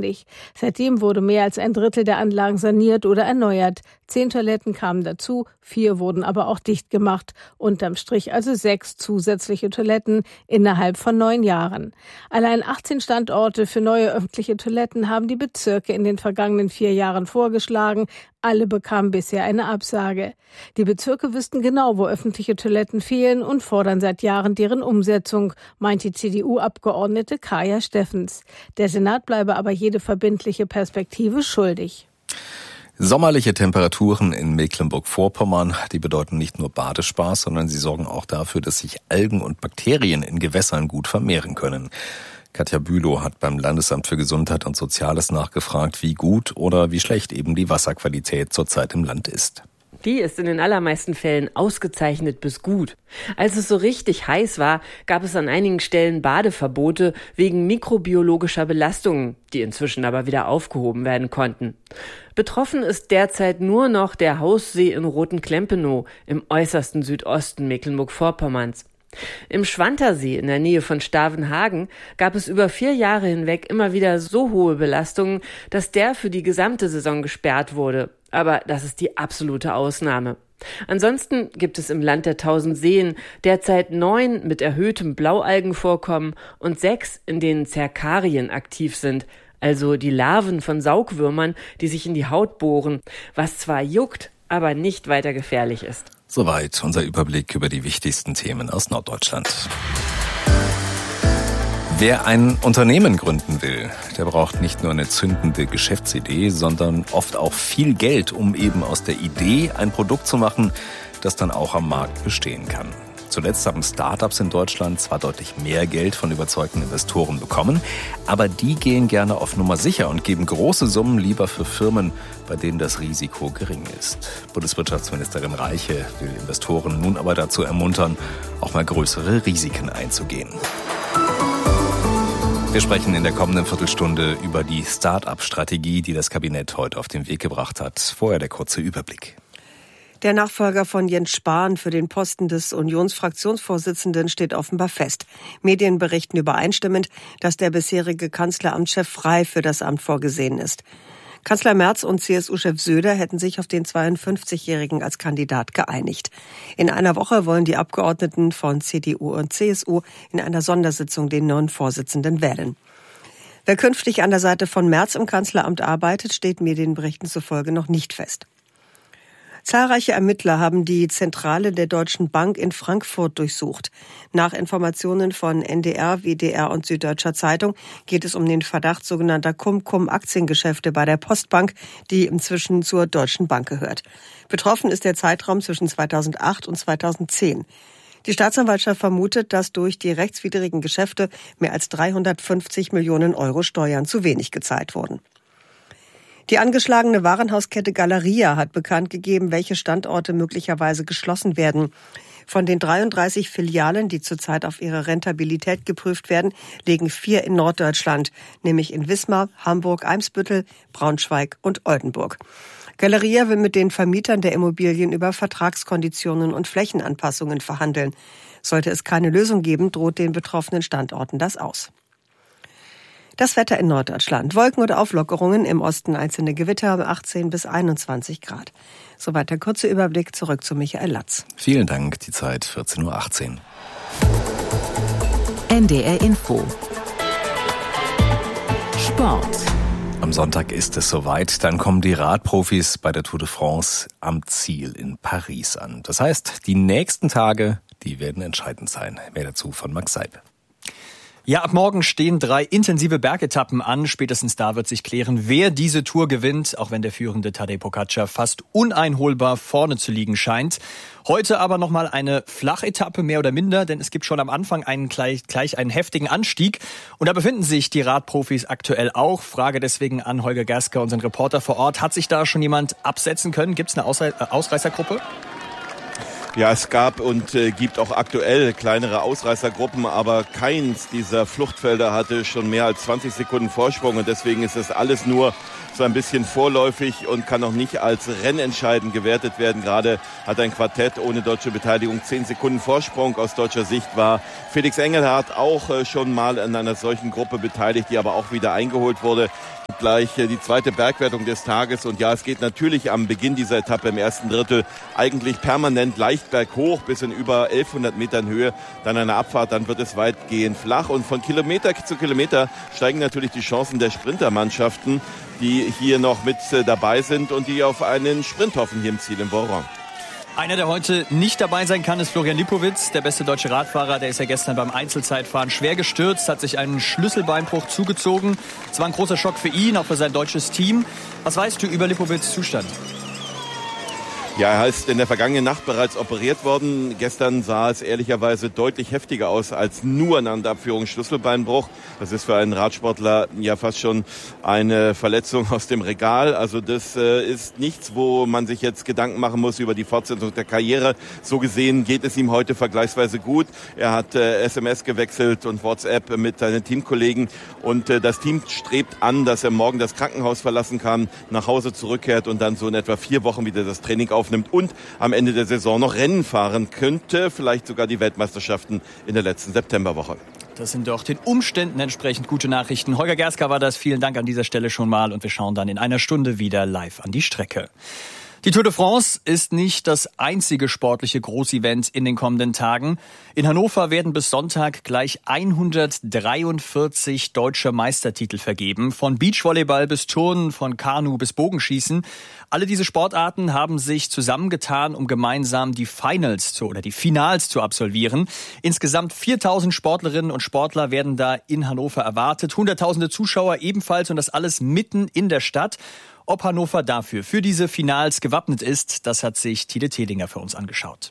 einmalig. Seitdem wurde mehr als ein Drittel der Anlagen saniert oder erneuert. 10 Toiletten kamen dazu, 4 wurden aber auch dicht gemacht. Unterm Strich also 6 zusätzliche Toiletten innerhalb von 9 Jahren. Allein 18 Standorte für neue öffentliche Toiletten haben die Bezirke in den vergangenen 4 Jahren vorgeschlagen. Alle bekamen bisher eine Absage. Die Bezirke wüssten genau, wo öffentliche Toiletten fehlen und fordern seit Jahren deren Umsetzung, meint die CDU-Abgeordnete Kaja Steffens. Der Senat bleibe aber jede verbindliche Perspektive schuldig. Sommerliche Temperaturen in Mecklenburg-Vorpommern, die bedeuten nicht nur Badespaß, sondern sie sorgen auch dafür, dass sich Algen und Bakterien in Gewässern gut vermehren können. Katja Bülow hat beim Landesamt für Gesundheit und Soziales nachgefragt, wie gut oder wie schlecht eben die Wasserqualität zurzeit im Land ist. Die ist in den allermeisten Fällen ausgezeichnet bis gut. Als es so richtig heiß war, gab es an einigen Stellen Badeverbote wegen mikrobiologischer Belastungen, die inzwischen aber wieder aufgehoben werden konnten. Betroffen ist derzeit nur noch der Haussee in Rotenklempenow im äußersten Südosten Mecklenburg-Vorpommerns. Im Schwantersee in der Nähe von Stavenhagen gab es über 4 Jahre hinweg immer wieder so hohe Belastungen, dass der für die gesamte Saison gesperrt wurde. Aber das ist die absolute Ausnahme. Ansonsten gibt es im Land der 1000 Seen derzeit 9 mit erhöhtem Blaualgenvorkommen und 6, in denen Zerkarien aktiv sind, also die Larven von Saugwürmern, die sich in die Haut bohren, was zwar juckt, aber nicht weiter gefährlich ist. Soweit unser Überblick über die wichtigsten Themen aus Norddeutschland. Wer ein Unternehmen gründen will, der braucht nicht nur eine zündende Geschäftsidee, sondern oft auch viel Geld, um eben aus der Idee ein Produkt zu machen, das dann auch am Markt bestehen kann. Zuletzt haben Startups in Deutschland zwar deutlich mehr Geld von überzeugten Investoren bekommen, aber die gehen gerne auf Nummer sicher und geben große Summen lieber für Firmen, bei denen das Risiko gering ist. Bundeswirtschaftsministerin Reiche will Investoren nun aber dazu ermuntern, auch mal größere Risiken einzugehen. Wir sprechen in der kommenden Viertelstunde über die Start-up-Strategie, die das Kabinett heute auf den Weg gebracht hat. Vorher der kurze Überblick. Der Nachfolger von Jens Spahn für den Posten des Unionsfraktionsvorsitzenden steht offenbar fest. Medien berichten übereinstimmend, dass der bisherige Kanzleramtschef frei für das Amt vorgesehen ist. Kanzler Merz und CSU-Chef Söder hätten sich auf den 52-Jährigen als Kandidat geeinigt. In einer Woche wollen die Abgeordneten von CDU und CSU in einer Sondersitzung den neuen Vorsitzenden wählen. Wer künftig an der Seite von Merz im Kanzleramt arbeitet, steht Medienberichten zufolge noch nicht fest. Zahlreiche Ermittler haben die Zentrale der Deutschen Bank in Frankfurt durchsucht. Nach Informationen von NDR, WDR und Süddeutscher Zeitung geht es um den Verdacht sogenannter Cum-Cum-Aktiengeschäfte bei der Postbank, die inzwischen zur Deutschen Bank gehört. Betroffen ist der Zeitraum zwischen 2008 und 2010. Die Staatsanwaltschaft vermutet, dass durch die rechtswidrigen Geschäfte mehr als 350 Millionen Euro Steuern zu wenig gezahlt wurden. Die angeschlagene Warenhauskette Galeria hat bekannt gegeben, welche Standorte möglicherweise geschlossen werden. Von den 33 Filialen, die zurzeit auf ihre Rentabilität geprüft werden, liegen 4 in Norddeutschland, nämlich in Wismar, Hamburg, Eimsbüttel, Braunschweig und Oldenburg. Galeria will mit den Vermietern der Immobilien über Vertragskonditionen und Flächenanpassungen verhandeln. Sollte es keine Lösung geben, droht den betroffenen Standorten das aus. Das Wetter in Norddeutschland. Wolken oder Auflockerungen, im Osten einzelne Gewitter, 18 bis 21 Grad. Soweit der kurze Überblick, zurück zu Michael Latz. Vielen Dank, die Zeit 14.18 Uhr. NDR Info. Sport. Am Sonntag ist es soweit, dann kommen die Radprofis bei der Tour de France am Ziel in Paris an. Das heißt, die nächsten Tage, die werden entscheidend sein. Mehr dazu von Max Seib. Ja, ab morgen stehen 3 intensive Bergetappen an. Spätestens da wird sich klären, wer diese Tour gewinnt, auch wenn der führende Tadej Pogačar fast uneinholbar vorne zu liegen scheint. Heute aber nochmal eine Flachetappe, mehr oder minder, denn es gibt schon am Anfang gleich einen heftigen Anstieg. Und da befinden sich die Radprofis aktuell auch. Frage deswegen an Holger Gersker, unseren Reporter vor Ort. Hat sich da schon jemand absetzen können? Gibt es eine Ausreißergruppe? Ja, es gab und gibt auch aktuell kleinere Ausreißergruppen, aber keins dieser Fluchtfelder hatte schon mehr als 20 Sekunden Vorsprung und deswegen ist das alles nur so ein bisschen vorläufig und kann noch nicht als rennentscheidend gewertet werden. Gerade hat ein Quartett ohne deutsche Beteiligung 10 Sekunden Vorsprung. Aus deutscher Sicht war Felix Engelhardt auch schon mal in einer solchen Gruppe beteiligt, die aber auch wieder eingeholt wurde. kommt gleich die zweite Bergwertung des Tages. Und ja, es geht natürlich am Beginn dieser Etappe im ersten Drittel eigentlich permanent leicht berghoch bis in über 1100 Metern Höhe. Dann eine Abfahrt, dann wird es weitgehend flach. Und von Kilometer zu Kilometer steigen natürlich die Chancen der Sprintermannschaften, die hier noch mit dabei sind und die auf einen Sprint hoffen hier im Ziel in Voron. Einer, der heute nicht dabei sein kann, ist Florian Lipowitz, der beste deutsche Radfahrer. Der ist ja gestern beim Einzelzeitfahren schwer gestürzt, hat sich einen Schlüsselbeinbruch zugezogen. Es war ein großer Schock für ihn, auch für sein deutsches Team. Was weißt du über Lipowitz' Zustand? Ja, er ist in der vergangenen Nacht bereits operiert worden. Gestern sah es ehrlicherweise deutlich heftiger aus als nur eine Abführung Schlüsselbeinbruch. Das ist für einen Radsportler ja fast schon eine Verletzung aus dem Regal. Also das ist nichts, wo man sich jetzt Gedanken machen muss über die Fortsetzung der Karriere. So gesehen geht es ihm heute vergleichsweise gut. Er hat SMS gewechselt und WhatsApp mit seinen Teamkollegen. Und das Team strebt an, dass er morgen das Krankenhaus verlassen kann, nach Hause zurückkehrt und dann so in etwa 4 Wochen wieder das Training aufnimmt und am Ende der Saison noch Rennen fahren könnte, vielleicht sogar die Weltmeisterschaften in der letzten Septemberwoche. Das sind doch den Umständen entsprechend gute Nachrichten. Holger Gerska war das. Vielen Dank an dieser Stelle schon mal und wir schauen dann in einer Stunde wieder live an die Strecke. Die Tour de France ist nicht das einzige sportliche Großevent in den kommenden Tagen. In Hannover werden bis Sonntag gleich 143 deutsche Meistertitel vergeben. Von Beachvolleyball bis Turnen, von Kanu bis Bogenschießen. Alle diese Sportarten haben sich zusammengetan, um gemeinsam die Finals zu absolvieren. Insgesamt 4.000 Sportlerinnen und Sportler werden da in Hannover erwartet. Hunderttausende Zuschauer ebenfalls und das alles mitten in der Stadt. Ob Hannover dafür für diese Finals gewappnet ist, das hat sich Tide Tedinger für uns angeschaut.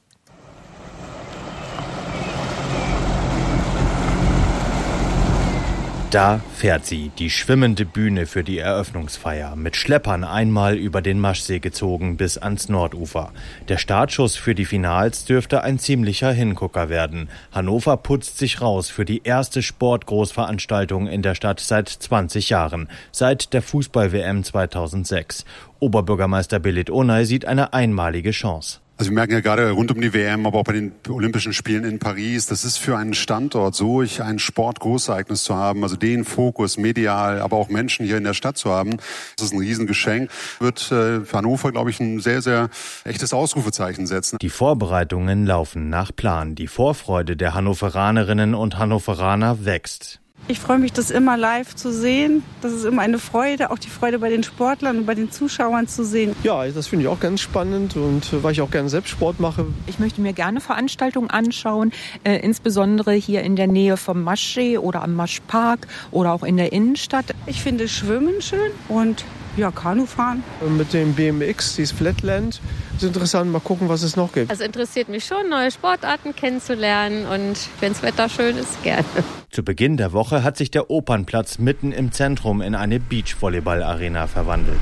Da fährt sie, die schwimmende Bühne für die Eröffnungsfeier, mit Schleppern einmal über den Maschsee gezogen bis ans Nordufer. Der Startschuss für die Finals dürfte ein ziemlicher Hingucker werden. Hannover putzt sich raus für die erste Sportgroßveranstaltung in der Stadt seit 20 Jahren, seit der Fußball-WM 2006. Oberbürgermeister Belit Onay sieht eine einmalige Chance. Also wir merken ja gerade rund um die WM, aber auch bei den Olympischen Spielen in Paris, das ist für einen Standort so, ein Sportgroßereignis zu haben, also den Fokus medial, aber auch Menschen hier in der Stadt zu haben. Das ist ein Riesengeschenk. Wird für Hannover, glaube ich, ein sehr, sehr echtes Ausrufezeichen setzen. Die Vorbereitungen laufen nach Plan. Die Vorfreude der Hannoveranerinnen und Hannoveraner wächst. Ich freue mich, das immer live zu sehen. Das ist immer eine Freude, auch die Freude bei den Sportlern und bei den Zuschauern zu sehen. Ja, das finde ich auch ganz spannend und weil ich auch gerne selbst Sport mache. Ich möchte mir gerne Veranstaltungen anschauen, insbesondere hier in der Nähe vom Maschsee oder am Maschpark oder auch in der Innenstadt. Ich finde Schwimmen schön und Kanufahren. Mit dem BMX, dieses Flatland, ist interessant. Mal gucken, was es noch gibt. Also interessiert mich schon, neue Sportarten kennenzulernen und wenn das Wetter schön ist, gerne. Zu Beginn der Woche hat sich der Opernplatz mitten im Zentrum in eine Beachvolleyball-Arena verwandelt.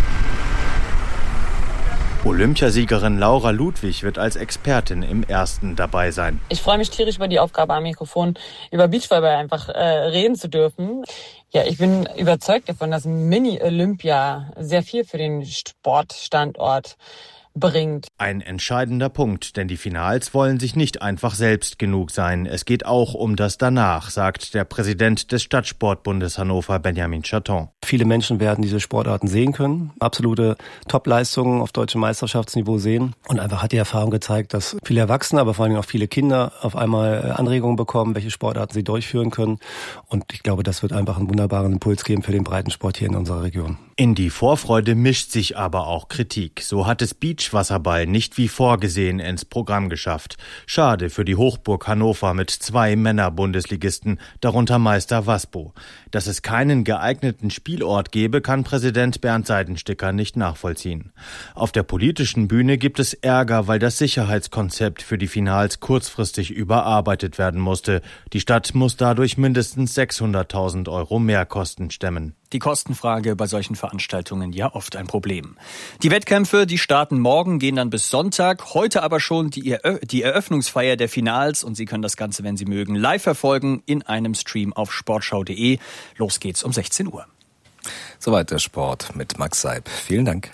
Olympiasiegerin Laura Ludwig wird als Expertin im ersten dabei sein. Ich freue mich tierisch über die Aufgabe am Mikrofon, über Beachvolleyball einfach reden zu dürfen. Ja, ich bin überzeugt davon, dass Mini-Olympia sehr viel für den Sportstandort bringt. Ein entscheidender Punkt, denn die Finals wollen sich nicht einfach selbst genug sein. Es geht auch um das Danach, sagt der Präsident des Stadtsportbundes Hannover, Benjamin Chaton. Viele Menschen werden diese Sportarten sehen können, absolute Top-Leistungen auf deutschem Meisterschaftsniveau sehen. Und einfach hat die Erfahrung gezeigt, dass viele Erwachsene, aber vor allem auch viele Kinder auf einmal Anregungen bekommen, welche Sportarten sie durchführen können. Und ich glaube, das wird einfach einen wunderbaren Impuls geben für den Breitensport hier in unserer Region. In die Vorfreude mischt sich aber auch Kritik. So hat es Beachwasserball nicht wie vorgesehen ins Programm geschafft. Schade für die Hochburg Hannover mit 2 Männer-Bundesligisten, darunter Meister Waspo. Dass es keinen geeigneten Spielort gebe, kann Präsident Bernd Seidensticker nicht nachvollziehen. Auf der politischen Bühne gibt es Ärger, weil das Sicherheitskonzept für die Finals kurzfristig überarbeitet werden musste. Die Stadt muss dadurch mindestens 600.000 € Mehrkosten stemmen. Die Kostenfrage bei solchen Veranstaltungen ja oft ein Problem. Die Wettkämpfe, die starten morgen, gehen dann bis Sonntag. Heute aber schon die Eröffnungsfeier der Finals und Sie können das Ganze, wenn Sie mögen, live verfolgen in einem Stream auf sportschau.de. Los geht's um 16 Uhr. Soweit der Sport mit Max Seib. Vielen Dank.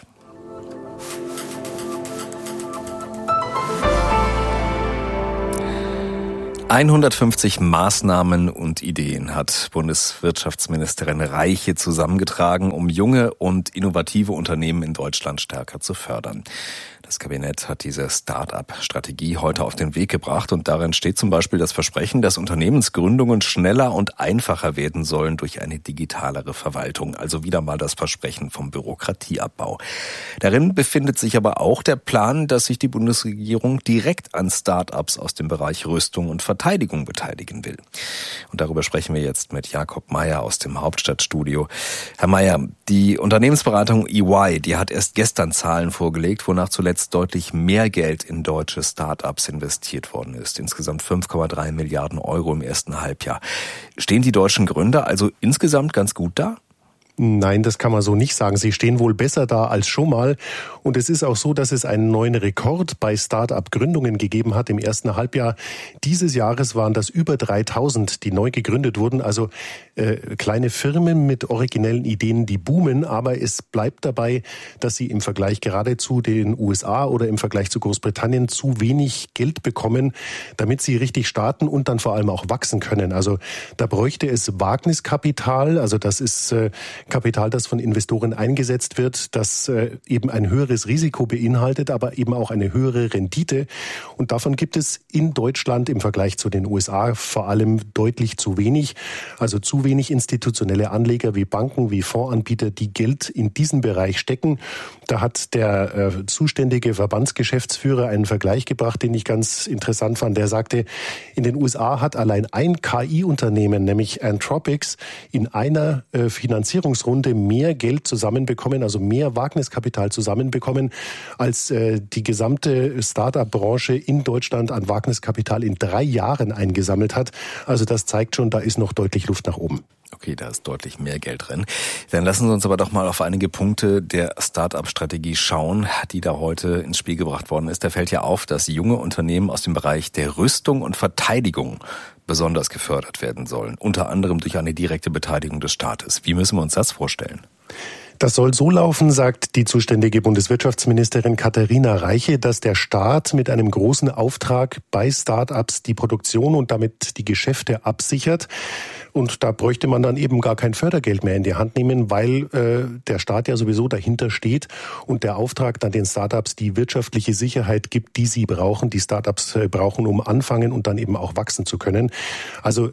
150 Maßnahmen und Ideen hat Bundeswirtschaftsministerin Reiche zusammengetragen, um junge und innovative Unternehmen in Deutschland stärker zu fördern. Das Kabinett hat diese Start-up-Strategie heute auf den Weg gebracht und darin steht zum Beispiel das Versprechen, dass Unternehmensgründungen schneller und einfacher werden sollen durch eine digitalere Verwaltung. Also wieder mal das Versprechen vom Bürokratieabbau. Darin befindet sich aber auch der Plan, dass sich die Bundesregierung direkt an Start-ups aus dem Bereich Rüstung und Verteidigung beteiligen will. Und darüber sprechen wir jetzt mit Jakob Meyer aus dem Hauptstadtstudio. Herr Meyer, die Unternehmensberatung EY, die hat erst gestern Zahlen vorgelegt, wonach zuletzt deutlich mehr Geld in deutsche Start-ups investiert worden ist. Insgesamt 5,3 Milliarden Euro im ersten Halbjahr. Stehen die deutschen Gründer also insgesamt ganz gut da? Nein, das kann man so nicht sagen. Sie stehen wohl besser da als schon mal. Und es ist auch so, dass es einen neuen Rekord bei Start-up-Gründungen gegeben hat. Im ersten Halbjahr dieses Jahres waren das über 3000, die neu gegründet wurden. Also kleine Firmen mit originellen Ideen, die boomen. Aber es bleibt dabei, dass sie im Vergleich gerade zu den USA oder im Vergleich zu Großbritannien zu wenig Geld bekommen, damit sie richtig starten und dann vor allem auch wachsen können. Also da bräuchte es Wagniskapital. Also das ist Kapital, das von Investoren eingesetzt wird, das eben ein höheres Risiko beinhaltet, aber eben auch eine höhere Rendite. Und davon gibt es in Deutschland im Vergleich zu den USA vor allem deutlich zu wenig. Also zu wenig institutionelle Anleger wie Banken, wie Fondsanbieter, die Geld in diesen Bereich stecken. Da hat der zuständige Verbandsgeschäftsführer einen Vergleich gebracht, den ich ganz interessant fand. Der sagte, in den USA hat allein ein KI-Unternehmen, nämlich Anthropics, in einer Finanzierungsrunde mehr Geld zusammenbekommen, also mehr Wagniskapital zusammenbekommen, als die gesamte Start-up-Branche in Deutschland an Wagniskapital in 3 Jahren eingesammelt hat. Also das zeigt schon, da ist noch deutlich Luft nach oben. Okay, da ist deutlich mehr Geld drin. Dann lassen Sie uns aber doch mal auf einige Punkte der Start-up-Strategie schauen, die da heute ins Spiel gebracht worden ist. Da fällt ja auf, dass junge Unternehmen aus dem Bereich der Rüstung und Verteidigung besonders gefördert werden sollen, unter anderem durch eine direkte Beteiligung des Staates. Wie müssen wir uns das vorstellen? Das soll so laufen, sagt die zuständige Bundeswirtschaftsministerin Katharina Reiche, dass der Staat mit einem großen Auftrag bei Start-ups die Produktion und damit die Geschäfte absichert. Und da bräuchte man dann eben gar kein Fördergeld mehr in die Hand nehmen, weil der Staat ja sowieso dahinter steht und der Auftrag dann den Startups die wirtschaftliche Sicherheit gibt, die sie brauchen, die Startups brauchen, um anfangen und dann eben auch wachsen zu können. Also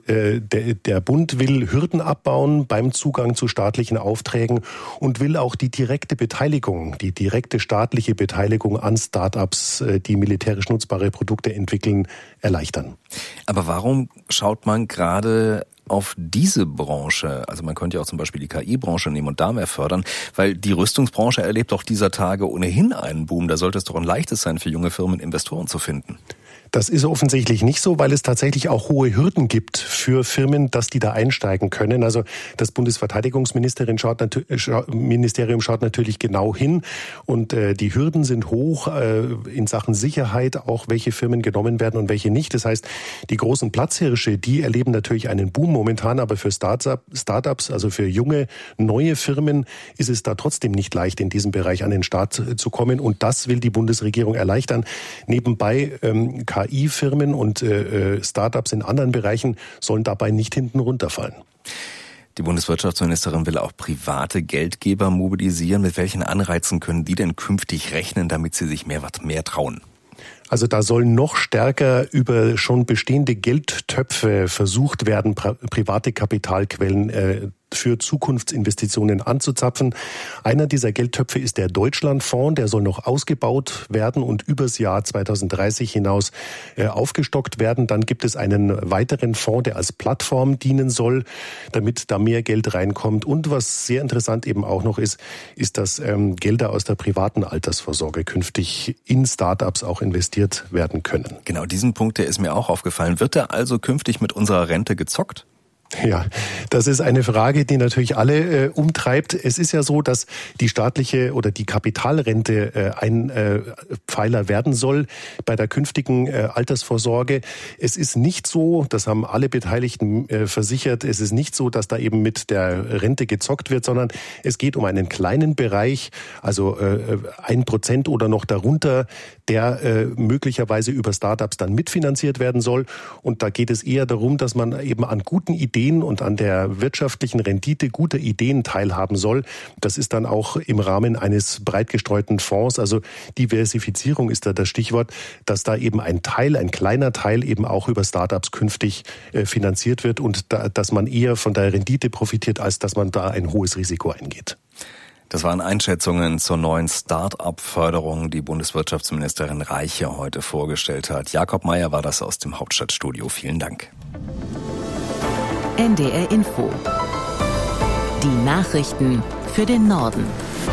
der Bund will Hürden abbauen beim Zugang zu staatlichen Aufträgen und will auch die direkte Beteiligung, die direkte staatliche Beteiligung an Startups, die militärisch nutzbare Produkte entwickeln, erleichtern. Aber warum schaut man gerade auf diese Branche? Also man könnte ja auch zum Beispiel die KI-Branche nehmen und da mehr fördern, weil die Rüstungsbranche erlebt auch dieser Tage ohnehin einen Boom. Da sollte es doch ein leichtes sein für junge Firmen, Investoren zu finden. Das ist offensichtlich nicht so, weil es tatsächlich auch hohe Hürden gibt für Firmen, dass die da einsteigen können. Also das Bundesverteidigungsministerium schaut natürlich genau hin und die Hürden sind hoch in Sachen Sicherheit, auch welche Firmen genommen werden und welche nicht. Das heißt, die großen Platzhirsche, die erleben natürlich einen Boom momentan, aber für Startups, also für junge, neue Firmen, ist es da trotzdem nicht leicht, in diesem Bereich an den Start zu kommen und das will die Bundesregierung erleichtern. Nebenbei KI-Firmen und Startups in anderen Bereichen sollen dabei nicht hinten runterfallen. Die Bundeswirtschaftsministerin will auch private Geldgeber mobilisieren. Mit welchen Anreizen können die denn künftig rechnen, damit sie sich mehr trauen? Also da sollen noch stärker über schon bestehende Geldtöpfe versucht werden, private Kapitalquellen für Zukunftsinvestitionen anzuzapfen. Einer dieser Geldtöpfe ist der Deutschlandfonds, der soll noch ausgebaut werden und übers Jahr 2030 hinaus aufgestockt werden. Dann gibt es einen weiteren Fonds, der als Plattform dienen soll, damit da mehr Geld reinkommt. Und was sehr interessant eben auch noch ist, dass Gelder aus der privaten Altersvorsorge künftig in Startups auch investiert werden können. Genau, diesen Punkt, der ist mir auch aufgefallen. Wird da also künftig mit unserer Rente gezockt? Ja, das ist eine Frage, die natürlich alle umtreibt. Es ist ja so, dass die staatliche oder die Kapitalrente ein Pfeiler werden soll bei der künftigen Altersvorsorge. Es ist nicht so, das haben alle Beteiligten versichert, es ist nicht so, dass da eben mit der Rente gezockt wird, sondern es geht um einen kleinen Bereich, also 1% oder noch darunter, der möglicherweise über Startups dann mitfinanziert werden soll. Und da geht es eher darum, dass man eben an guten Ideen und an der wirtschaftlichen Rendite guter Ideen teilhaben soll. Das ist dann auch im Rahmen eines breit gestreuten Fonds, also Diversifizierung ist da das Stichwort, dass da eben ein kleiner Teil eben auch über Startups künftig finanziert wird und dass man eher von der Rendite profitiert, als dass man da ein hohes Risiko eingeht. Das waren Einschätzungen zur neuen Start-up-Förderung, die Bundeswirtschaftsministerin Reiche heute vorgestellt hat. Jakob Mayer war das aus dem Hauptstadtstudio. Vielen Dank. NDR Info. Die Nachrichten für den Norden.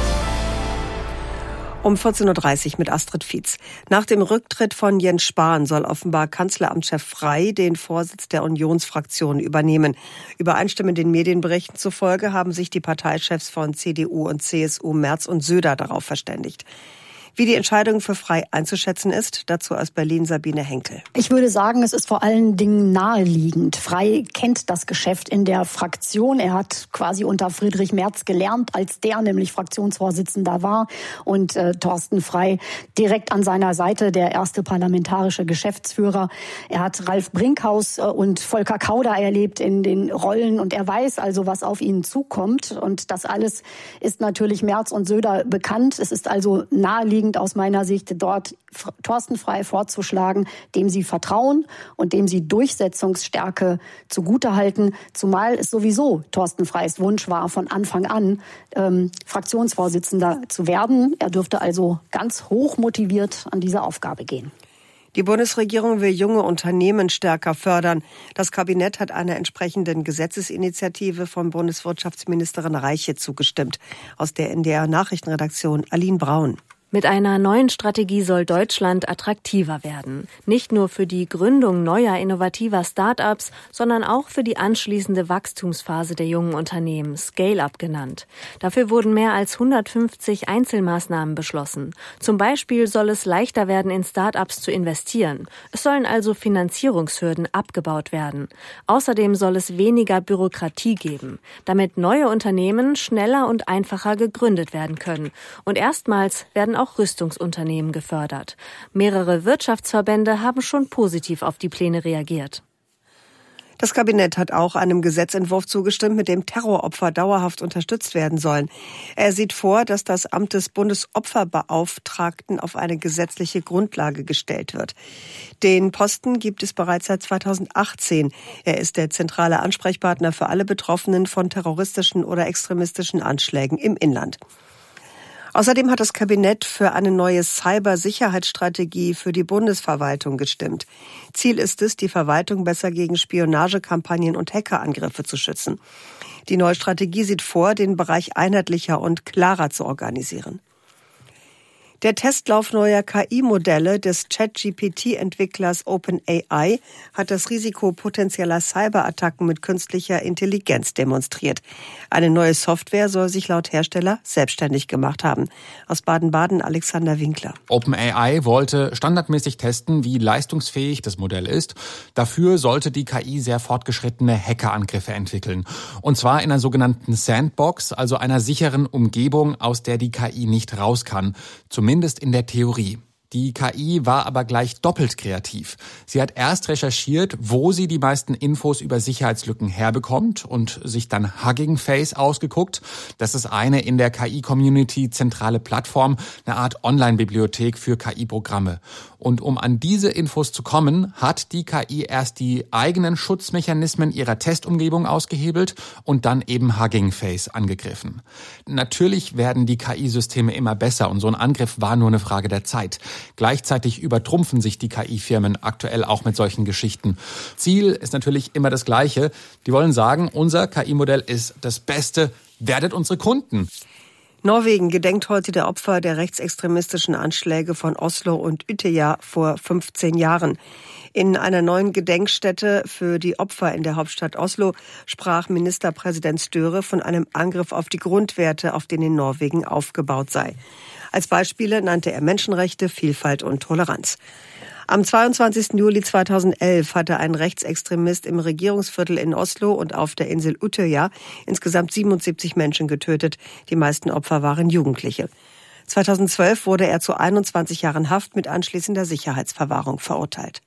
Um 14.30 Uhr mit Astrid Fietz. Nach dem Rücktritt von Jens Spahn soll offenbar Kanzleramtschef Frey den Vorsitz der Unionsfraktion übernehmen. Übereinstimmenden Medienberichten zufolge haben sich die Parteichefs von CDU und CSU Merz und Söder darauf verständigt. Wie die Entscheidung für Frey einzuschätzen ist, dazu aus Berlin Sabine Henkel. Ich würde sagen, es ist vor allen Dingen naheliegend. Frey kennt das Geschäft in der Fraktion. Er hat quasi unter Friedrich Merz gelernt, als der nämlich Fraktionsvorsitzender war. Und Thorsten Frey direkt an seiner Seite, der erste parlamentarische Geschäftsführer. Er hat Ralf Brinkhaus und Volker Kauder erlebt in den Rollen. Und er weiß also, was auf ihn zukommt. Und das alles ist natürlich Merz und Söder bekannt. Es ist also naheliegend aus meiner Sicht, dort Thorsten Frey vorzuschlagen, dem sie vertrauen und dem sie Durchsetzungsstärke zugutehalten, zumal es sowieso Thorsten Freys Wunsch war, von Anfang an Fraktionsvorsitzender zu werden. Er dürfte also ganz hoch motiviert an diese Aufgabe gehen. Die Bundesregierung will junge Unternehmen stärker fördern. Das Kabinett hat einer entsprechenden Gesetzesinitiative von Bundeswirtschaftsministerin Reiche zugestimmt. Aus der NDR Nachrichtenredaktion Aline Braun. Mit einer neuen Strategie soll Deutschland attraktiver werden. Nicht nur für die Gründung neuer innovativer Start-ups, sondern auch für die anschließende Wachstumsphase der jungen Unternehmen, Scale-up genannt. Dafür wurden mehr als 150 Einzelmaßnahmen beschlossen. Zum Beispiel soll es leichter werden, in Start-ups zu investieren. Es sollen also Finanzierungshürden abgebaut werden. Außerdem soll es weniger Bürokratie geben, damit neue Unternehmen schneller und einfacher gegründet werden können. Und erstmals werden auch Rüstungsunternehmen gefördert. Mehrere Wirtschaftsverbände haben schon positiv auf die Pläne reagiert. Das Kabinett hat auch einem Gesetzentwurf zugestimmt, mit dem Terroropfer dauerhaft unterstützt werden sollen. Er sieht vor, dass das Amt des Bundesopferbeauftragten auf eine gesetzliche Grundlage gestellt wird. Den Posten gibt es bereits seit 2018. Er ist der zentrale Ansprechpartner für alle Betroffenen von terroristischen oder extremistischen Anschlägen im Inland. Außerdem hat das Kabinett für eine neue Cybersicherheitsstrategie für die Bundesverwaltung gestimmt. Ziel ist es, die Verwaltung besser gegen Spionagekampagnen und Hackerangriffe zu schützen. Die neue Strategie sieht vor, den Bereich einheitlicher und klarer zu organisieren. Der Testlauf neuer KI-Modelle des ChatGPT-Entwicklers OpenAI hat das Risiko potenzieller Cyberattacken mit künstlicher Intelligenz demonstriert. Eine neue Software soll sich laut Hersteller selbstständig gemacht haben. Aus Baden-Baden Alexander Winkler. OpenAI wollte standardmäßig testen, wie leistungsfähig das Modell ist. Dafür sollte die KI sehr fortgeschrittene Hackerangriffe entwickeln. Und zwar in einer sogenannten Sandbox, also einer sicheren Umgebung, aus der die KI nicht raus kann. Zumindest in der Theorie. Die KI war aber gleich doppelt kreativ. Sie hat erst recherchiert, wo sie die meisten Infos über Sicherheitslücken herbekommt und sich dann Hugging Face ausgeguckt. Das ist eine in der KI-Community zentrale Plattform, eine Art Online-Bibliothek für KI-Programme. Und um an diese Infos zu kommen, hat die KI erst die eigenen Schutzmechanismen ihrer Testumgebung ausgehebelt und dann eben Hugging Face angegriffen. Natürlich werden die KI-Systeme immer besser und so ein Angriff war nur eine Frage der Zeit. Gleichzeitig übertrumpfen sich die KI-Firmen aktuell auch mit solchen Geschichten. Ziel ist natürlich immer das Gleiche. Die wollen sagen, unser KI-Modell ist das Beste, werdet unsere Kunden. Norwegen gedenkt heute der Opfer der rechtsextremistischen Anschläge von Oslo und Utøya vor 15 Jahren. In einer neuen Gedenkstätte für die Opfer in der Hauptstadt Oslo sprach Ministerpräsident Støre von einem Angriff auf die Grundwerte, auf denen Norwegen aufgebaut sei. Als Beispiele nannte er Menschenrechte, Vielfalt und Toleranz. Am 22. Juli 2011 hatte ein Rechtsextremist im Regierungsviertel in Oslo und auf der Insel Utøya insgesamt 77 Menschen getötet. Die meisten Opfer waren Jugendliche. 2012 wurde er zu 21 Jahren Haft mit anschließender Sicherheitsverwahrung verurteilt.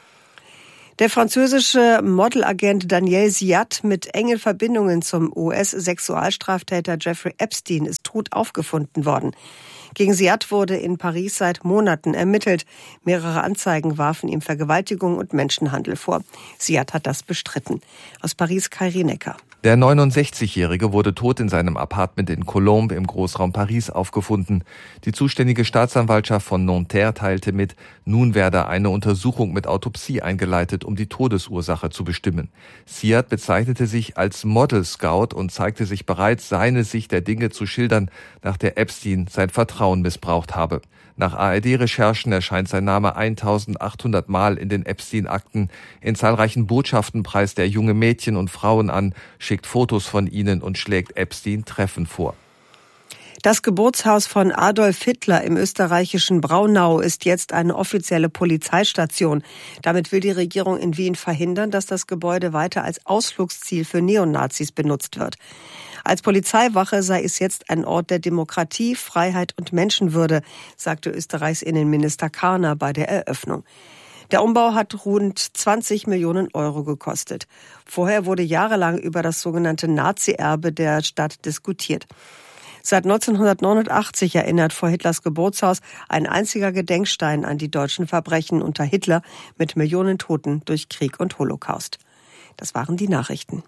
Der französische Modelagent Daniel Ziad mit engen Verbindungen zum US-Sexualstraftäter Jeffrey Epstein ist tot aufgefunden worden. Gegen Ziad wurde in Paris seit Monaten ermittelt. Mehrere Anzeigen warfen ihm Vergewaltigung und Menschenhandel vor. Ziad hat das bestritten. Aus Paris Kairi Necker. Der 69-Jährige wurde tot in seinem Apartment in Colombes im Großraum Paris aufgefunden. Die zuständige Staatsanwaltschaft von Nanterre teilte mit, nun werde eine Untersuchung mit Autopsie eingeleitet, um die Todesursache zu bestimmen. Ziad bezeichnete sich als Model Scout und zeigte sich bereit, seine Sicht der Dinge zu schildern, nach der Epstein sein Vertrauen missbraucht habe. Nach ARD-Recherchen erscheint sein Name 1800 Mal in den Epstein-Akten. In zahlreichen Botschaften preist er junge Mädchen und Frauen an, schickt Fotos von ihnen und schlägt Epstein Treffen vor. Das Geburtshaus von Adolf Hitler im österreichischen Braunau ist jetzt eine offizielle Polizeistation. Damit will die Regierung in Wien verhindern, dass das Gebäude weiter als Ausflugsziel für Neonazis benutzt wird. Als Polizeiwache sei es jetzt ein Ort der Demokratie, Freiheit und Menschenwürde, sagte Österreichs Innenminister Karner bei der Eröffnung. Der Umbau hat rund 20 Millionen Euro gekostet. Vorher wurde jahrelang über das sogenannte Nazi-Erbe der Stadt diskutiert. Seit 1989 erinnert vor Hitlers Geburtshaus ein einziger Gedenkstein an die deutschen Verbrechen unter Hitler mit Millionen Toten durch Krieg und Holocaust. Das waren die Nachrichten.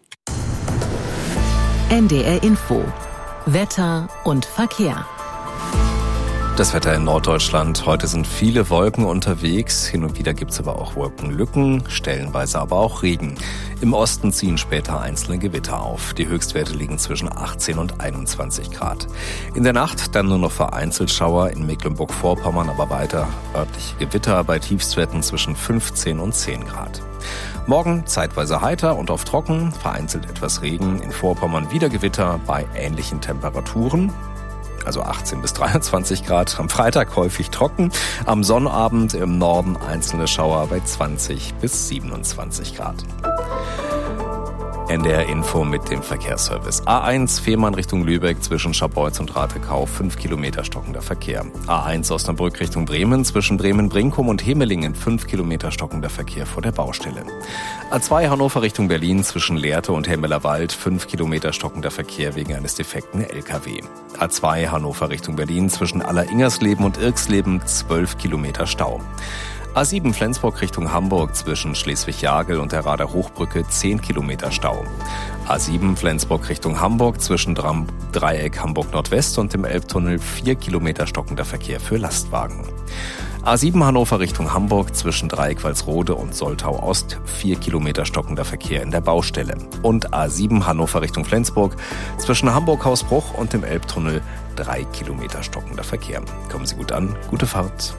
NDR Info. Wetter und Verkehr. Das Wetter in Norddeutschland. Heute sind viele Wolken unterwegs. Hin und wieder gibt's aber auch Wolkenlücken, stellenweise aber auch Regen. Im Osten ziehen später einzelne Gewitter auf. Die Höchstwerte liegen zwischen 18 und 21 Grad. In der Nacht dann nur noch vereinzelt Schauer, in Mecklenburg-Vorpommern aber weiter örtliche Gewitter bei Tiefstwerten zwischen 15 und 10 Grad. Morgen zeitweise heiter und oft trocken, vereinzelt etwas Regen, in Vorpommern wieder Gewitter bei ähnlichen Temperaturen. Also 18 bis 23 Grad. Am Freitag häufig trocken. Am Sonnabend im Norden einzelne Schauer bei 20 bis 27 Grad. NDR Info mit dem Verkehrsservice. A1 Fehmarn Richtung Lübeck zwischen Scharbeutz und Rathekau 5 Kilometer stockender Verkehr. A1 Osnabrück Richtung Bremen zwischen Bremen-Brinkum und Hemelingen 5 Kilometer stockender Verkehr vor der Baustelle. A2 Hannover Richtung Berlin zwischen Lehrte und Helmelerwald 5 Kilometer stockender Verkehr wegen eines defekten LKW. A2 Hannover Richtung Berlin zwischen Aller-Ingersleben und Irksleben 12 Kilometer Stau. A7 Flensburg Richtung Hamburg zwischen Schleswig-Jagel und der Rader Hochbrücke 10 Kilometer Stau. A7 Flensburg Richtung Hamburg zwischen Dreieck Hamburg Nordwest und dem Elbtunnel 4 Kilometer stockender Verkehr für Lastwagen. A7 Hannover Richtung Hamburg zwischen Dreieck Walsrode und Soltau Ost 4 Kilometer stockender Verkehr in der Baustelle. Und A7 Hannover Richtung Flensburg zwischen Hamburg-Hausbruch und dem Elbtunnel 3 Kilometer stockender Verkehr. Kommen Sie gut an, gute Fahrt.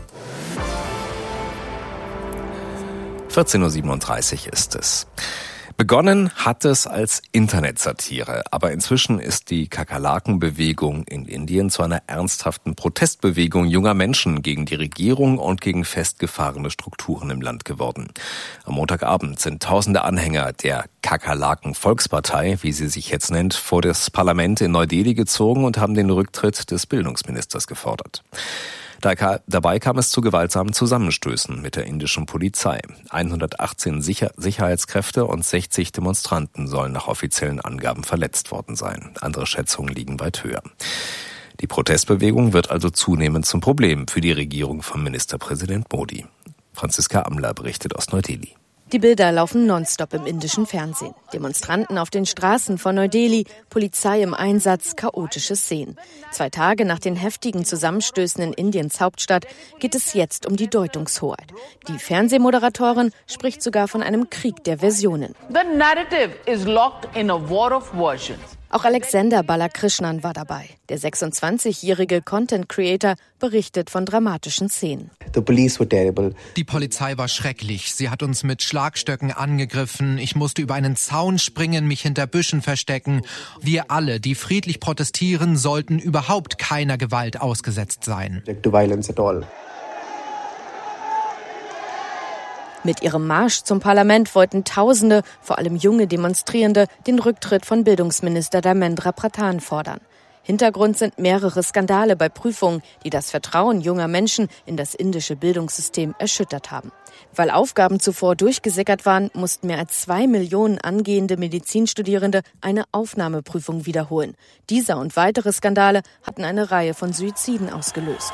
14.37 Uhr ist es. Begonnen hat es als Internetsatire, aber inzwischen ist die Kakerlakenbewegung in Indien zu einer ernsthaften Protestbewegung junger Menschen gegen die Regierung und gegen festgefahrene Strukturen im Land geworden. Am Montagabend sind tausende Anhänger der Kakerlaken-Volkspartei, wie sie sich jetzt nennt, vor das Parlament in Neu-Delhi gezogen und haben den Rücktritt des Bildungsministers gefordert. Dabei kam es zu gewaltsamen Zusammenstößen mit der indischen Polizei. 118 Sicherheitskräfte und 60 Demonstranten sollen nach offiziellen Angaben verletzt worden sein. Andere Schätzungen liegen weit höher. Die Protestbewegung wird also zunehmend zum Problem für die Regierung von Ministerpräsident Modi. Franziska Amler berichtet aus Neu-Delhi. Die Bilder laufen nonstop im indischen Fernsehen. Demonstranten auf den Straßen von Neu-Delhi, Polizei im Einsatz, chaotische Szenen. 2 Tage nach den heftigen Zusammenstößen in Indiens Hauptstadt geht es jetzt um die Deutungshoheit. Die Fernsehmoderatorin spricht sogar von einem Krieg der Versionen. The narrative is locked in a war of versions. Auch Alexander Balakrishnan war dabei. Der 26-jährige Content Creator berichtet von dramatischen Szenen. Die Polizei war schrecklich. Sie hat uns mit Schlagstöcken angegriffen. Ich musste über einen Zaun springen, mich hinter Büschen verstecken. Wir alle, die friedlich protestieren, sollten überhaupt keiner Gewalt ausgesetzt sein. Mit ihrem Marsch zum Parlament wollten Tausende, vor allem junge Demonstrierende, den Rücktritt von Bildungsminister Dharmendra Pradhan fordern. Hintergrund sind mehrere Skandale bei Prüfungen, die das Vertrauen junger Menschen in das indische Bildungssystem erschüttert haben. Weil Aufgaben zuvor durchgesickert waren, mussten mehr als 2 Millionen angehende Medizinstudierende eine Aufnahmeprüfung wiederholen. Dieser und weitere Skandale hatten eine Reihe von Suiziden ausgelöst.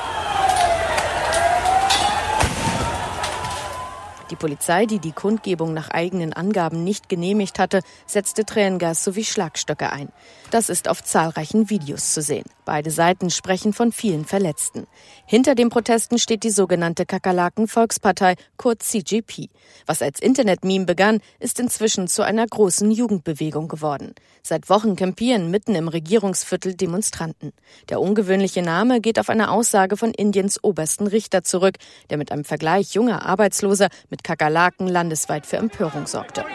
Die Polizei, die die Kundgebung nach eigenen Angaben nicht genehmigt hatte, setzte Tränengas sowie Schlagstöcke ein. Das ist auf zahlreichen Videos zu sehen. Beide Seiten sprechen von vielen Verletzten. Hinter den Protesten steht die sogenannte Kakerlaken-Volkspartei, kurz CJP. Was als Internet-Meme begann, ist inzwischen zu einer großen Jugendbewegung geworden. Seit Wochen campieren mitten im Regierungsviertel Demonstranten. Der ungewöhnliche Name geht auf eine Aussage von Indiens obersten Richter zurück, der mit einem Vergleich junger Arbeitsloser mit Kakerlaken landesweit für Empörung sorgte.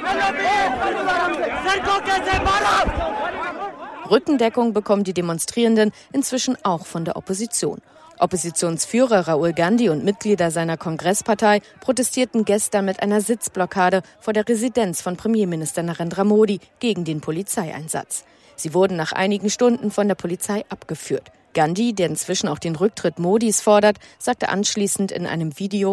Rückendeckung bekommen die Demonstrierenden inzwischen auch von der Opposition. Oppositionsführer Rahul Gandhi und Mitglieder seiner Kongresspartei protestierten gestern mit einer Sitzblockade vor der Residenz von Premierminister Narendra Modi gegen den Polizeieinsatz. Sie wurden nach einigen Stunden von der Polizei abgeführt. Gandhi, der inzwischen auch den Rücktritt Modis fordert, sagte anschließend in einem Video: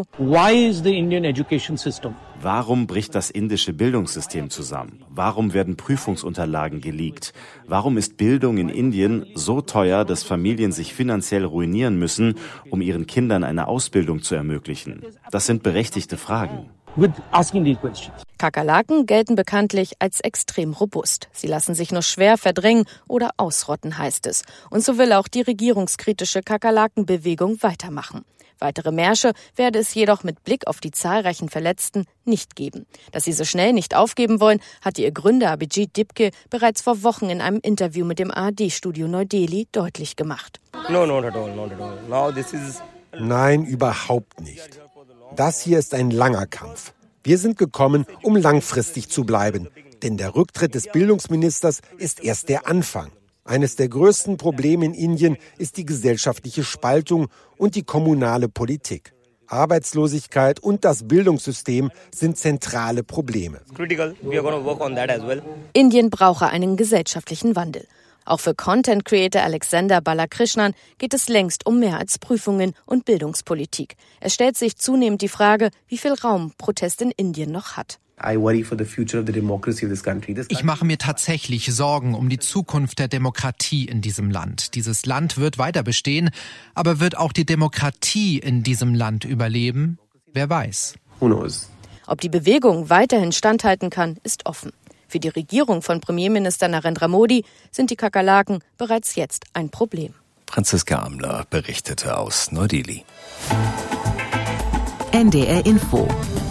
Warum bricht das indische Bildungssystem zusammen? Warum werden Prüfungsunterlagen geleakt? Warum ist Bildung in Indien so teuer, dass Familien sich finanziell ruinieren müssen, um ihren Kindern eine Ausbildung zu ermöglichen? Das sind berechtigte Fragen. Kakerlaken gelten bekanntlich als extrem robust. Sie lassen sich nur schwer verdrängen oder ausrotten, heißt es. Und so will auch die regierungskritische Kakerlakenbewegung weitermachen. Weitere Märsche werde es jedoch mit Blick auf die zahlreichen Verletzten nicht geben. Dass sie so schnell nicht aufgeben wollen, hatte ihr Gründer Abhijit Dipke bereits vor Wochen in einem Interview mit dem ARD-Studio Neu-Delhi deutlich gemacht. Nein, überhaupt nicht. Das hier ist ein langer Kampf. Wir sind gekommen, um langfristig zu bleiben. Denn der Rücktritt des Bildungsministers ist erst der Anfang. Eines der größten Probleme in Indien ist die gesellschaftliche Spaltung und die kommunale Politik. Arbeitslosigkeit und das Bildungssystem sind zentrale Probleme. Indien brauche einen gesellschaftlichen Wandel. Auch für Content-Creator Alexander Balakrishnan geht es längst um mehr als Prüfungen und Bildungspolitik. Es stellt sich zunehmend die Frage, wie viel Raum Protest in Indien noch hat. Ich mache mir tatsächlich Sorgen um die Zukunft der Demokratie in diesem Land. Dieses Land wird weiter bestehen, aber wird auch die Demokratie in diesem Land überleben? Wer weiß. Ob die Bewegung weiterhin standhalten kann, ist offen. Für die Regierung von Premierminister Narendra Modi sind die Kakerlaken bereits jetzt ein Problem. Franziska Amler berichtete aus Neu-Delhi. NDR Info.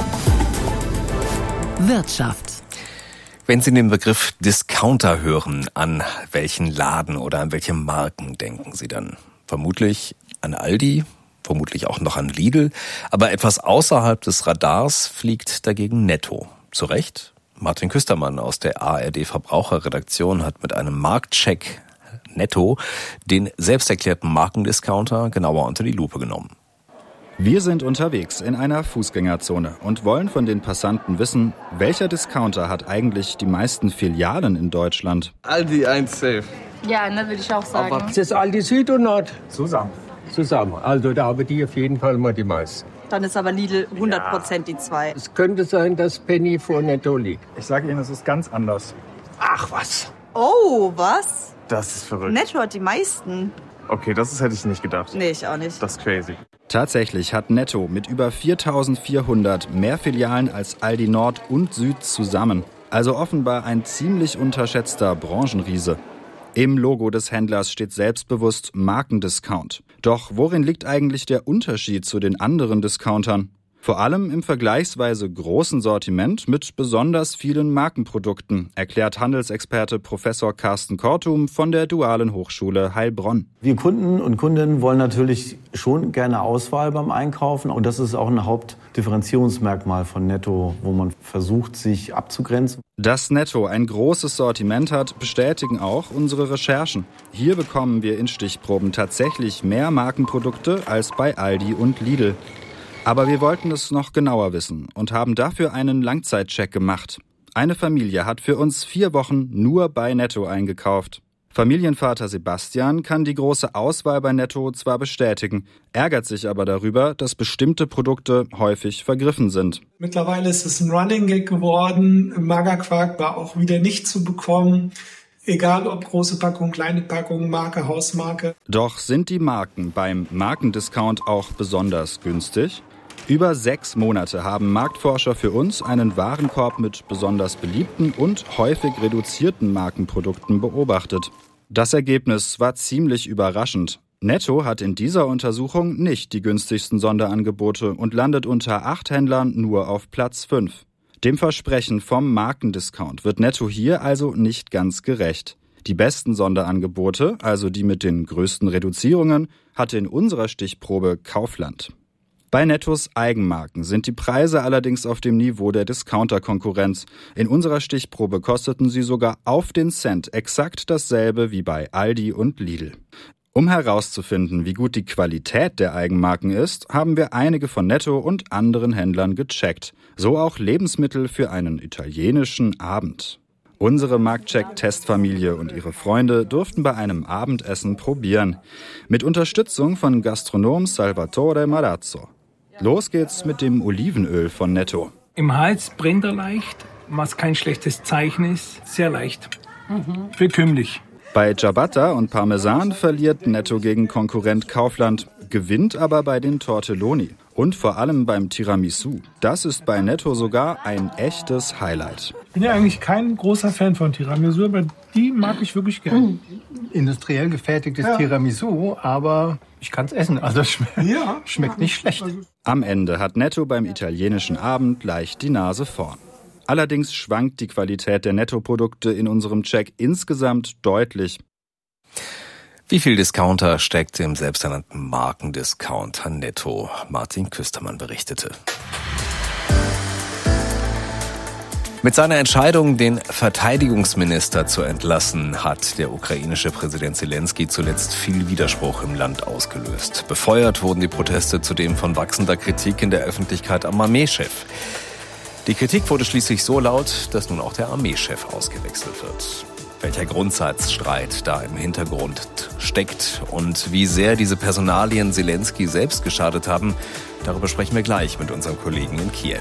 Wirtschaft. Wenn Sie den Begriff Discounter hören, an welchen Laden oder an welche Marken denken Sie dann? Vermutlich an Aldi, vermutlich auch noch an Lidl, aber etwas außerhalb des Radars fliegt dagegen Netto. Zu Recht? Martin Küstermann aus der ARD Verbraucherredaktion hat mit einem Marktcheck Netto den selbsterklärten Markendiscounter genauer unter die Lupe genommen. Wir sind unterwegs in einer Fußgängerzone und wollen von den Passanten wissen, welcher Discounter hat eigentlich die meisten Filialen in Deutschland? Aldi 1 safe. Ja, ne, würde ich auch sagen. Aber ist das Aldi Süd und Nord? Zusammen. Also da haben die auf jeden Fall mal die meisten. Dann ist aber Lidl 100% die 2. Es könnte sein, dass Penny vor Netto liegt. Ich sage Ihnen, es ist ganz anders. Ach was. Oh, was? Das ist verrückt. Netto hat die meisten. Okay, das hätte ich nicht gedacht. Nee, ich auch nicht. Das ist crazy. Tatsächlich hat Netto mit über 4.400 mehr Filialen als Aldi Nord und Süd zusammen. Also offenbar ein ziemlich unterschätzter Branchenriese. Im Logo des Händlers steht selbstbewusst Markendiscount. Doch worin liegt eigentlich der Unterschied zu den anderen Discountern? Vor allem im vergleichsweise großen Sortiment mit besonders vielen Markenprodukten, erklärt Handelsexperte Professor Carsten Kortum von der Dualen Hochschule Heilbronn. Wir Kunden und Kundinnen wollen natürlich schon gerne Auswahl beim Einkaufen. Und das ist auch ein Hauptdifferenzierungsmerkmal von Netto, wo man versucht, sich abzugrenzen. Dass Netto ein großes Sortiment hat, bestätigen auch unsere Recherchen. Hier bekommen wir in Stichproben tatsächlich mehr Markenprodukte als bei Aldi und Lidl. Aber wir wollten es noch genauer wissen und haben dafür einen Langzeitcheck gemacht. Eine Familie hat für uns 4 Wochen nur bei Netto eingekauft. Familienvater Sebastian kann die große Auswahl bei Netto zwar bestätigen, ärgert sich aber darüber, dass bestimmte Produkte häufig vergriffen sind. Mittlerweile ist es ein Running Gag geworden. Magerquark war auch wieder nicht zu bekommen. Egal ob große Packung, kleine Packung, Marke, Hausmarke. Doch sind die Marken beim Markendiscount auch besonders günstig? Über 6 Monate haben Marktforscher für uns einen Warenkorb mit besonders beliebten und häufig reduzierten Markenprodukten beobachtet. Das Ergebnis war ziemlich überraschend. Netto hat in dieser Untersuchung nicht die günstigsten Sonderangebote und landet unter 8 Händlern nur auf Platz 5. Dem Versprechen vom Markendiscount wird Netto hier also nicht ganz gerecht. Die besten Sonderangebote, also die mit den größten Reduzierungen, hatte in unserer Stichprobe Kaufland. Bei Nettos Eigenmarken sind die Preise allerdings auf dem Niveau der Discounter-Konkurrenz. In unserer Stichprobe kosteten sie sogar auf den Cent exakt dasselbe wie bei Aldi und Lidl. Um herauszufinden, wie gut die Qualität der Eigenmarken ist, haben wir einige von Netto und anderen Händlern gecheckt. So auch Lebensmittel für einen italienischen Abend. Unsere Marktcheck-Testfamilie und ihre Freunde durften bei einem Abendessen probieren. Mit Unterstützung von Gastronom Salvatore Marazzo. Los geht's mit dem Olivenöl von Netto. Im Hals brennt er leicht, was kein schlechtes Zeichen ist. Sehr leicht. Bekömmlich. Bei Ciabatta und Parmesan verliert Netto gegen Konkurrent Kaufland, gewinnt aber bei den Tortelloni. Und vor allem beim Tiramisu. Das ist bei Netto sogar ein echtes Highlight. Ich bin ja eigentlich kein großer Fan von Tiramisu, aber die mag ich wirklich gerne. Industriell gefertigtes Tiramisu, aber ich kann es essen. Also schmeckt nicht schlecht. Am Ende hat Netto beim italienischen Abend leicht die Nase vorn. Allerdings schwankt die Qualität der Netto-Produkte in unserem Check insgesamt deutlich. Wie viel Discounter steckt im selbsternannten Markendiscounter Netto? Martin Küstermann berichtete. Mit seiner Entscheidung, den Verteidigungsminister zu entlassen, hat der ukrainische Präsident Zelensky zuletzt viel Widerspruch im Land ausgelöst. Befeuert wurden die Proteste zudem von wachsender Kritik in der Öffentlichkeit am Armeechef. Die Kritik wurde schließlich so laut, dass nun auch der Armeechef ausgewechselt wird. Welcher Grundsatzstreit da im Hintergrund steckt und wie sehr diese Personalien Zelensky selbst geschadet haben, darüber sprechen wir gleich mit unserem Kollegen in Kiew.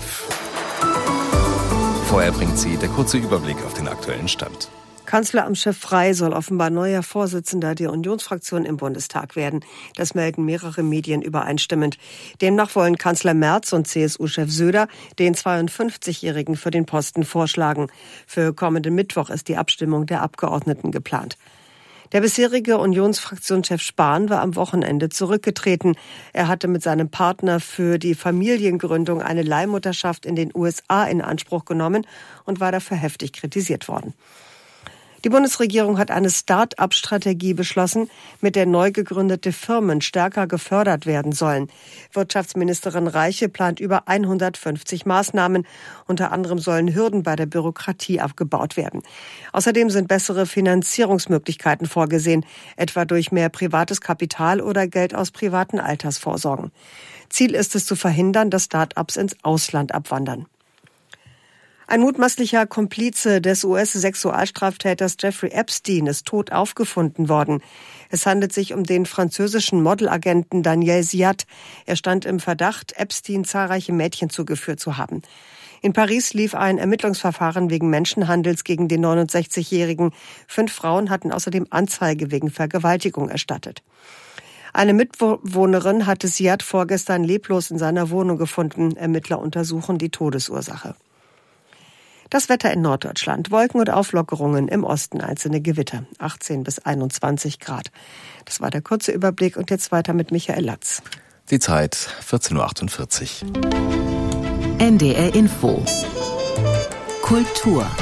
Vorher bringt sie der kurze Überblick auf den aktuellen Stand. Kanzleramtschef Frey soll offenbar neuer Vorsitzender der Unionsfraktion im Bundestag werden. Das melden mehrere Medien übereinstimmend. Demnach wollen Kanzler Merz und CSU-Chef Söder den 52-Jährigen für den Posten vorschlagen. Für kommenden Mittwoch ist die Abstimmung der Abgeordneten geplant. Der bisherige Unionsfraktionschef Spahn war am Wochenende zurückgetreten. Er hatte mit seinem Partner für die Familiengründung eine Leihmutterschaft in den USA in Anspruch genommen und war dafür heftig kritisiert worden. Die Bundesregierung hat eine Start-up-Strategie beschlossen, mit der neu gegründete Firmen stärker gefördert werden sollen. Wirtschaftsministerin Reiche plant über 150 Maßnahmen. Unter anderem sollen Hürden bei der Bürokratie abgebaut werden. Außerdem sind bessere Finanzierungsmöglichkeiten vorgesehen, etwa durch mehr privates Kapital oder Geld aus privaten Altersvorsorgen. Ziel ist es zu verhindern, dass Start-ups ins Ausland abwandern. Ein mutmaßlicher Komplize des US-Sexualstraftäters Jeffrey Epstein ist tot aufgefunden worden. Es handelt sich um den französischen Modelagenten Daniel Siat. Er stand im Verdacht, Epstein zahlreiche Mädchen zugeführt zu haben. In Paris lief ein Ermittlungsverfahren wegen Menschenhandels gegen den 69-Jährigen. 5 Frauen hatten außerdem Anzeige wegen Vergewaltigung erstattet. Eine Mitbewohnerin hatte Siat vorgestern leblos in seiner Wohnung gefunden. Ermittler untersuchen die Todesursache. Das Wetter in Norddeutschland. Wolken und Auflockerungen, im Osten einzelne Gewitter. 18 bis 21 Grad. Das war der kurze Überblick und jetzt weiter mit Michael Latz. Die Zeit 14.48 Uhr. NDR Info. Kultur.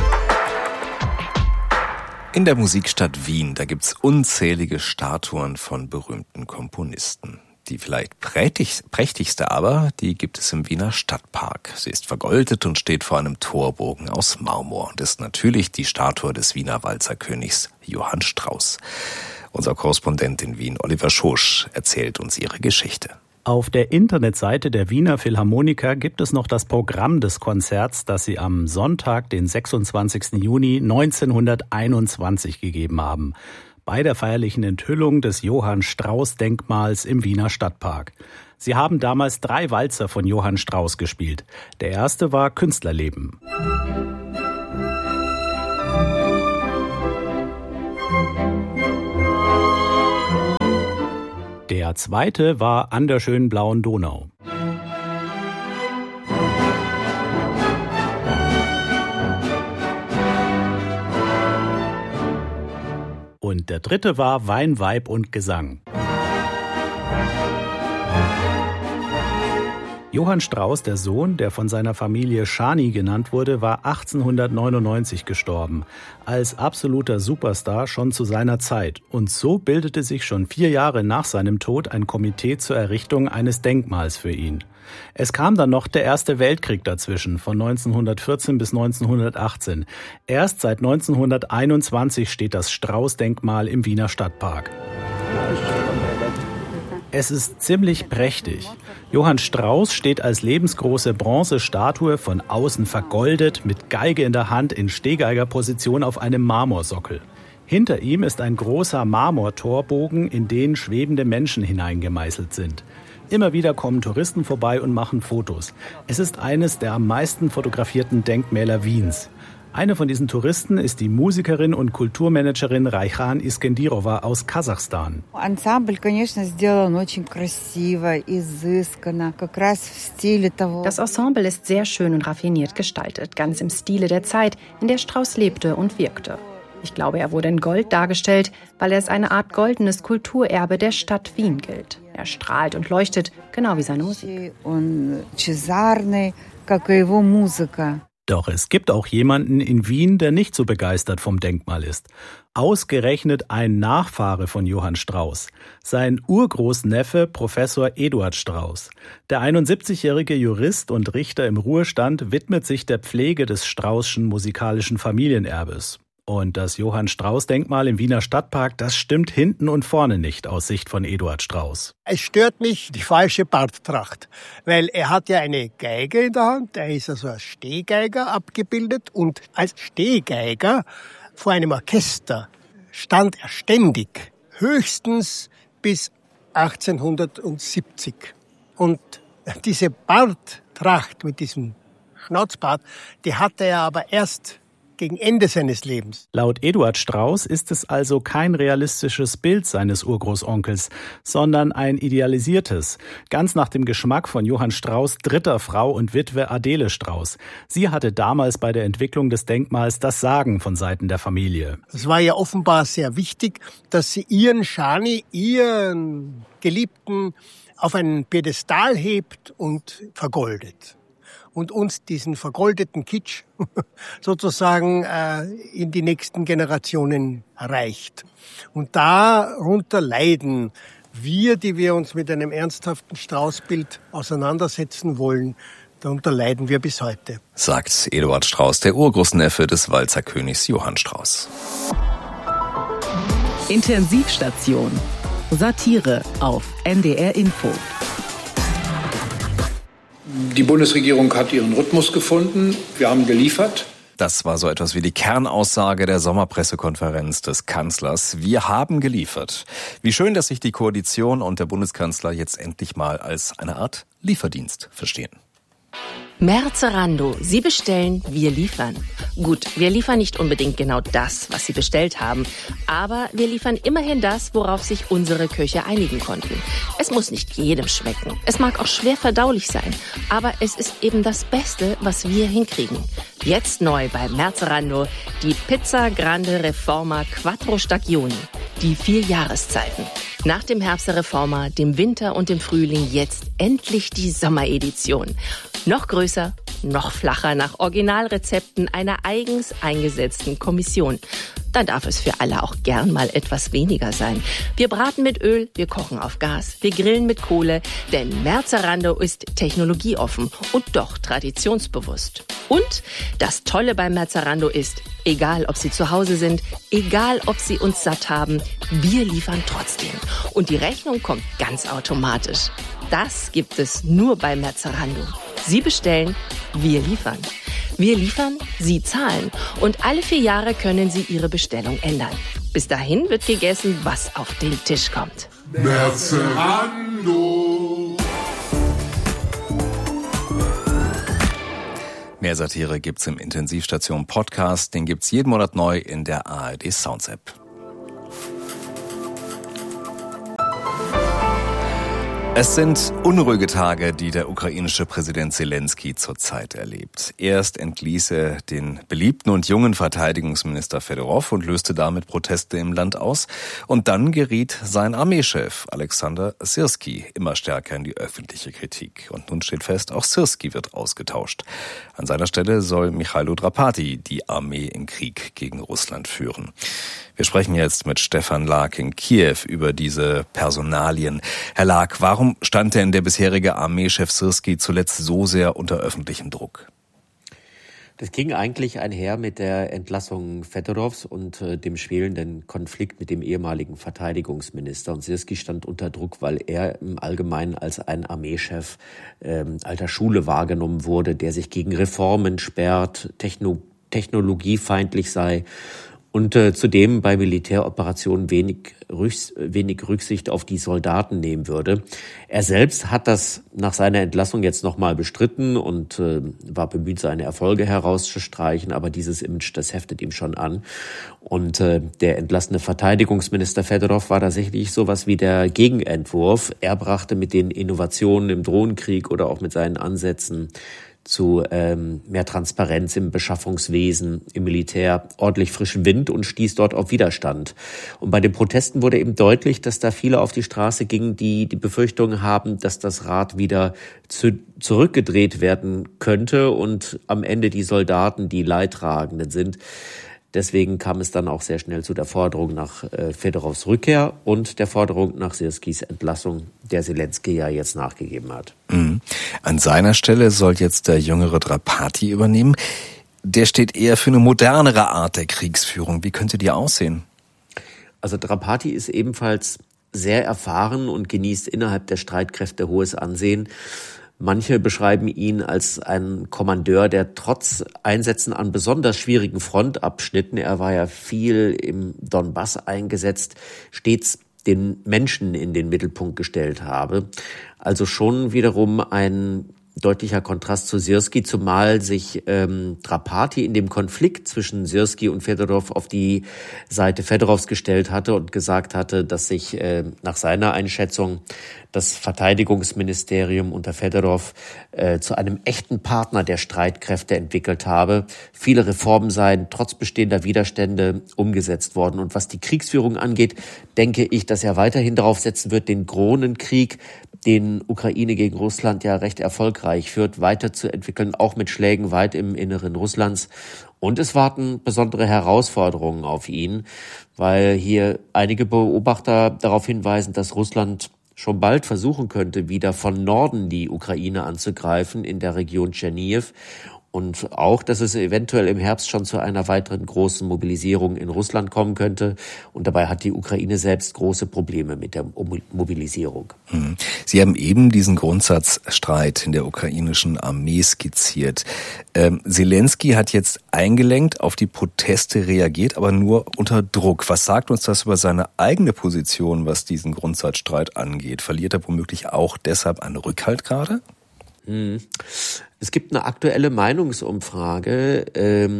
In der Musikstadt Wien, da gibt's unzählige Statuen von berühmten Komponisten. Die vielleicht prächtigste aber, die gibt es im Wiener Stadtpark. Sie ist vergoldet und steht vor einem Torbogen aus Marmor und ist natürlich die Statue des Wiener Walzerkönigs Johann Strauss. Unser Korrespondent in Wien, Oliver Schosch, erzählt uns ihre Geschichte. Auf der Internetseite der Wiener Philharmoniker gibt es noch das Programm des Konzerts, das sie am Sonntag, den 26. Juni 1921 gegeben haben, bei der feierlichen Enthüllung des Johann Strauss-Denkmals im Wiener Stadtpark. Sie haben damals 3 Walzer von Johann Strauss gespielt. Der erste war Künstlerleben. Der zweite war An der schönen blauen Donau. Und der dritte war Wein, Weib und Gesang. Johann Strauss, der Sohn, der von seiner Familie Schani genannt wurde, war 1899 gestorben. Als absoluter Superstar schon zu seiner Zeit. Und so bildete sich schon 4 Jahre nach seinem Tod ein Komitee zur Errichtung eines Denkmals für ihn. Es kam dann noch der Erste Weltkrieg dazwischen, von 1914 bis 1918. Erst seit 1921 steht das Strauß-Denkmal im Wiener Stadtpark. Es ist ziemlich prächtig. Johann Strauss steht als lebensgroße Bronzestatue von außen vergoldet, mit Geige in der Hand in Stehgeigerposition auf einem Marmorsockel. Hinter ihm ist ein großer Marmortorbogen, in den schwebende Menschen hineingemeißelt sind. Immer wieder kommen Touristen vorbei und machen Fotos. Es ist eines der am meisten fotografierten Denkmäler Wiens. Eine von diesen Touristen ist die Musikerin und Kulturmanagerin Rayhan Iskendirova aus Kasachstan. Das Ensemble ist sehr schön und raffiniert gestaltet, ganz im Stile der Zeit, in der Strauss lebte und wirkte. Ich glaube, er wurde in Gold dargestellt, weil er als eine Art goldenes Kulturerbe der Stadt Wien gilt. Er strahlt und leuchtet, genau wie seine Musik. Doch es gibt auch jemanden in Wien, der nicht so begeistert vom Denkmal ist. Ausgerechnet ein Nachfahre von Johann Strauss. Sein Urgroßneffe Professor Eduard Strauss. Der 71-jährige Jurist und Richter im Ruhestand widmet sich der Pflege des Straußschen musikalischen Familienerbes. Und das Johann-Strauß-Denkmal im Wiener Stadtpark, das stimmt hinten und vorne nicht aus Sicht von Eduard Strauss. Es stört mich die falsche Barttracht, weil er hat ja eine Geige in der Hand, er ist also als Stehgeiger abgebildet und als Stehgeiger vor einem Orchester stand er ständig, höchstens bis 1870. Und diese Barttracht mit diesem Schnauzbart, die hatte er aber erst gegen Ende seines Lebens. Laut Eduard Strauss ist es also kein realistisches Bild seines Urgroßonkels, sondern ein idealisiertes, ganz nach dem Geschmack von Johann Strauss' dritter Frau und Witwe Adele Strauss. Sie hatte damals bei der Entwicklung des Denkmals das Sagen von Seiten der Familie. Es war ja offenbar sehr wichtig, dass sie ihren Schani, ihren Geliebten, auf einen Piedestal hebt und vergoldet. Und uns diesen vergoldeten Kitsch sozusagen in die nächsten Generationen reicht. Und darunter leiden wir, die wir uns mit einem ernsthaften Strauß-Bild auseinandersetzen wollen, darunter leiden wir bis heute. Sagt Eduard Strauss, der Urgroßneffe des Walzerkönigs Johann Strauss. Intensivstation. Satire auf NDR Info. Die Bundesregierung hat ihren Rhythmus gefunden. Wir haben geliefert. Das war so etwas wie die Kernaussage der Sommerpressekonferenz des Kanzlers. Wir haben geliefert. Wie schön, dass sich die Koalition und der Bundeskanzler jetzt endlich mal als eine Art Lieferdienst verstehen. Merzerando, Sie bestellen, wir liefern. Gut, wir liefern nicht unbedingt genau das, was Sie bestellt haben, aber wir liefern immerhin das, worauf sich unsere Köche einigen konnten. Es muss nicht jedem schmecken, es mag auch schwer verdaulich sein, aber es ist eben das Beste, was wir hinkriegen. Jetzt neu bei Merzerando, die Pizza Grande Reforma Quattro Stagioni, die 4 Jahreszeiten. Nach dem Herbst der Reformer, dem Winter und dem Frühling jetzt endlich die Sommeredition. Noch größer, noch flacher nach Originalrezepten einer eigens eingesetzten Kommission. Dann darf es für alle auch gern mal etwas weniger sein. Wir braten mit Öl, wir kochen auf Gas, wir grillen mit Kohle, denn Merzarando ist technologieoffen und doch traditionsbewusst. Und das Tolle beim Merzarando ist, egal ob Sie zu Hause sind, egal ob Sie uns satt haben, wir liefern trotzdem. Und die Rechnung kommt ganz automatisch. Das gibt es nur bei Merzarando. Sie bestellen, wir liefern. Wir liefern, Sie zahlen. Und alle 4 Jahre können Sie Ihre Bestellung ändern. Bis dahin wird gegessen, was auf den Tisch kommt. Merzarando. Mehr Satire gibt's im Intensivstation Podcast. Den gibt's jeden Monat neu in der ARD Sounds App. Es sind unruhige Tage, die der ukrainische Präsident Zelensky zurzeit erlebt. Erst entließ er den beliebten und jungen Verteidigungsminister Fedorov und löste damit Proteste im Land aus. Und dann geriet sein Armeechef Alexander Syrski immer stärker in die öffentliche Kritik. Und nun steht fest, auch Syrski wird ausgetauscht. An seiner Stelle soll Michailo Drapati die Armee im Krieg gegen Russland führen. Wir sprechen jetzt mit Stefan Lag in Kiew über diese Personalien. Herr Lag, warum stand denn der bisherige Armeechef Syrski zuletzt so sehr unter öffentlichem Druck? Das ging eigentlich einher mit der Entlassung Fedorovs und dem schwelenden Konflikt mit dem ehemaligen Verteidigungsminister. Und Syrski stand unter Druck, weil er im Allgemeinen als ein Armeechef alter Schule wahrgenommen wurde, der sich gegen Reformen sperrt, technologiefeindlich sei und zudem bei Militäroperationen wenig Rücksicht auf die Soldaten nehmen würde. Er selbst hat das nach seiner Entlassung jetzt nochmal bestritten und war bemüht, seine Erfolge herauszustreichen, aber dieses Image, das heftet ihm schon an. Und der entlassene Verteidigungsminister Fedorov war tatsächlich sowas wie der Gegenentwurf. Er brachte mit den Innovationen im Drohnenkrieg oder auch mit seinen Ansätzen zu mehr Transparenz im Beschaffungswesen, im Militär, ordentlich frischen Wind und stieß dort auf Widerstand. Und bei den Protesten wurde eben deutlich, dass da viele auf die Straße gingen, die die Befürchtung haben, dass das Rad wieder zurückgedreht werden könnte und am Ende die Soldaten die Leidtragenden sind. Deswegen kam es dann auch sehr schnell zu der Forderung nach Fedorovs Rückkehr und der Forderung nach Syrskis Entlassung, der Zelensky ja jetzt nachgegeben hat. Mhm. An seiner Stelle soll jetzt der jüngere Drapati übernehmen. Der steht eher für eine modernere Art der Kriegsführung. Wie könnte die aussehen? Also Drapati ist ebenfalls sehr erfahren und genießt innerhalb der Streitkräfte hohes Ansehen. Manche beschreiben ihn als einen Kommandeur, der trotz Einsätzen an besonders schwierigen Frontabschnitten, er war ja viel im Donbass eingesetzt, stets den Menschen in den Mittelpunkt gestellt habe. Also schon wiederum ein deutlicher Kontrast zu Syrski, zumal sich Drapati in dem Konflikt zwischen Syrski und Fedorov auf die Seite Fedorovs gestellt hatte und gesagt hatte, dass sich nach seiner Einschätzung das Verteidigungsministerium unter Fedorov zu einem echten Partner der Streitkräfte entwickelt habe. Viele Reformen seien trotz bestehender Widerstände umgesetzt worden. Und was die Kriegsführung angeht, denke ich, dass er weiterhin darauf setzen wird, den Kronenkrieg, den Ukraine gegen Russland ja recht erfolgreich führt, weiterzuentwickeln, auch mit Schlägen weit im Inneren Russlands. Und es warten besondere Herausforderungen auf ihn, weil hier einige Beobachter darauf hinweisen, dass Russland schon bald versuchen könnte, wieder von Norden die Ukraine anzugreifen in der Region Tschernihiv. Und auch, dass es eventuell im Herbst schon zu einer weiteren großen Mobilisierung in Russland kommen könnte. Und dabei hat die Ukraine selbst große Probleme mit der Mobilisierung. Sie haben eben diesen Grundsatzstreit in der ukrainischen Armee skizziert. Zelensky hat jetzt eingelenkt, auf die Proteste reagiert, aber nur unter Druck. Was sagt uns das über seine eigene Position, was diesen Grundsatzstreit angeht? Verliert er womöglich auch deshalb an Rückhalt gerade? Es gibt eine aktuelle Meinungsumfrage,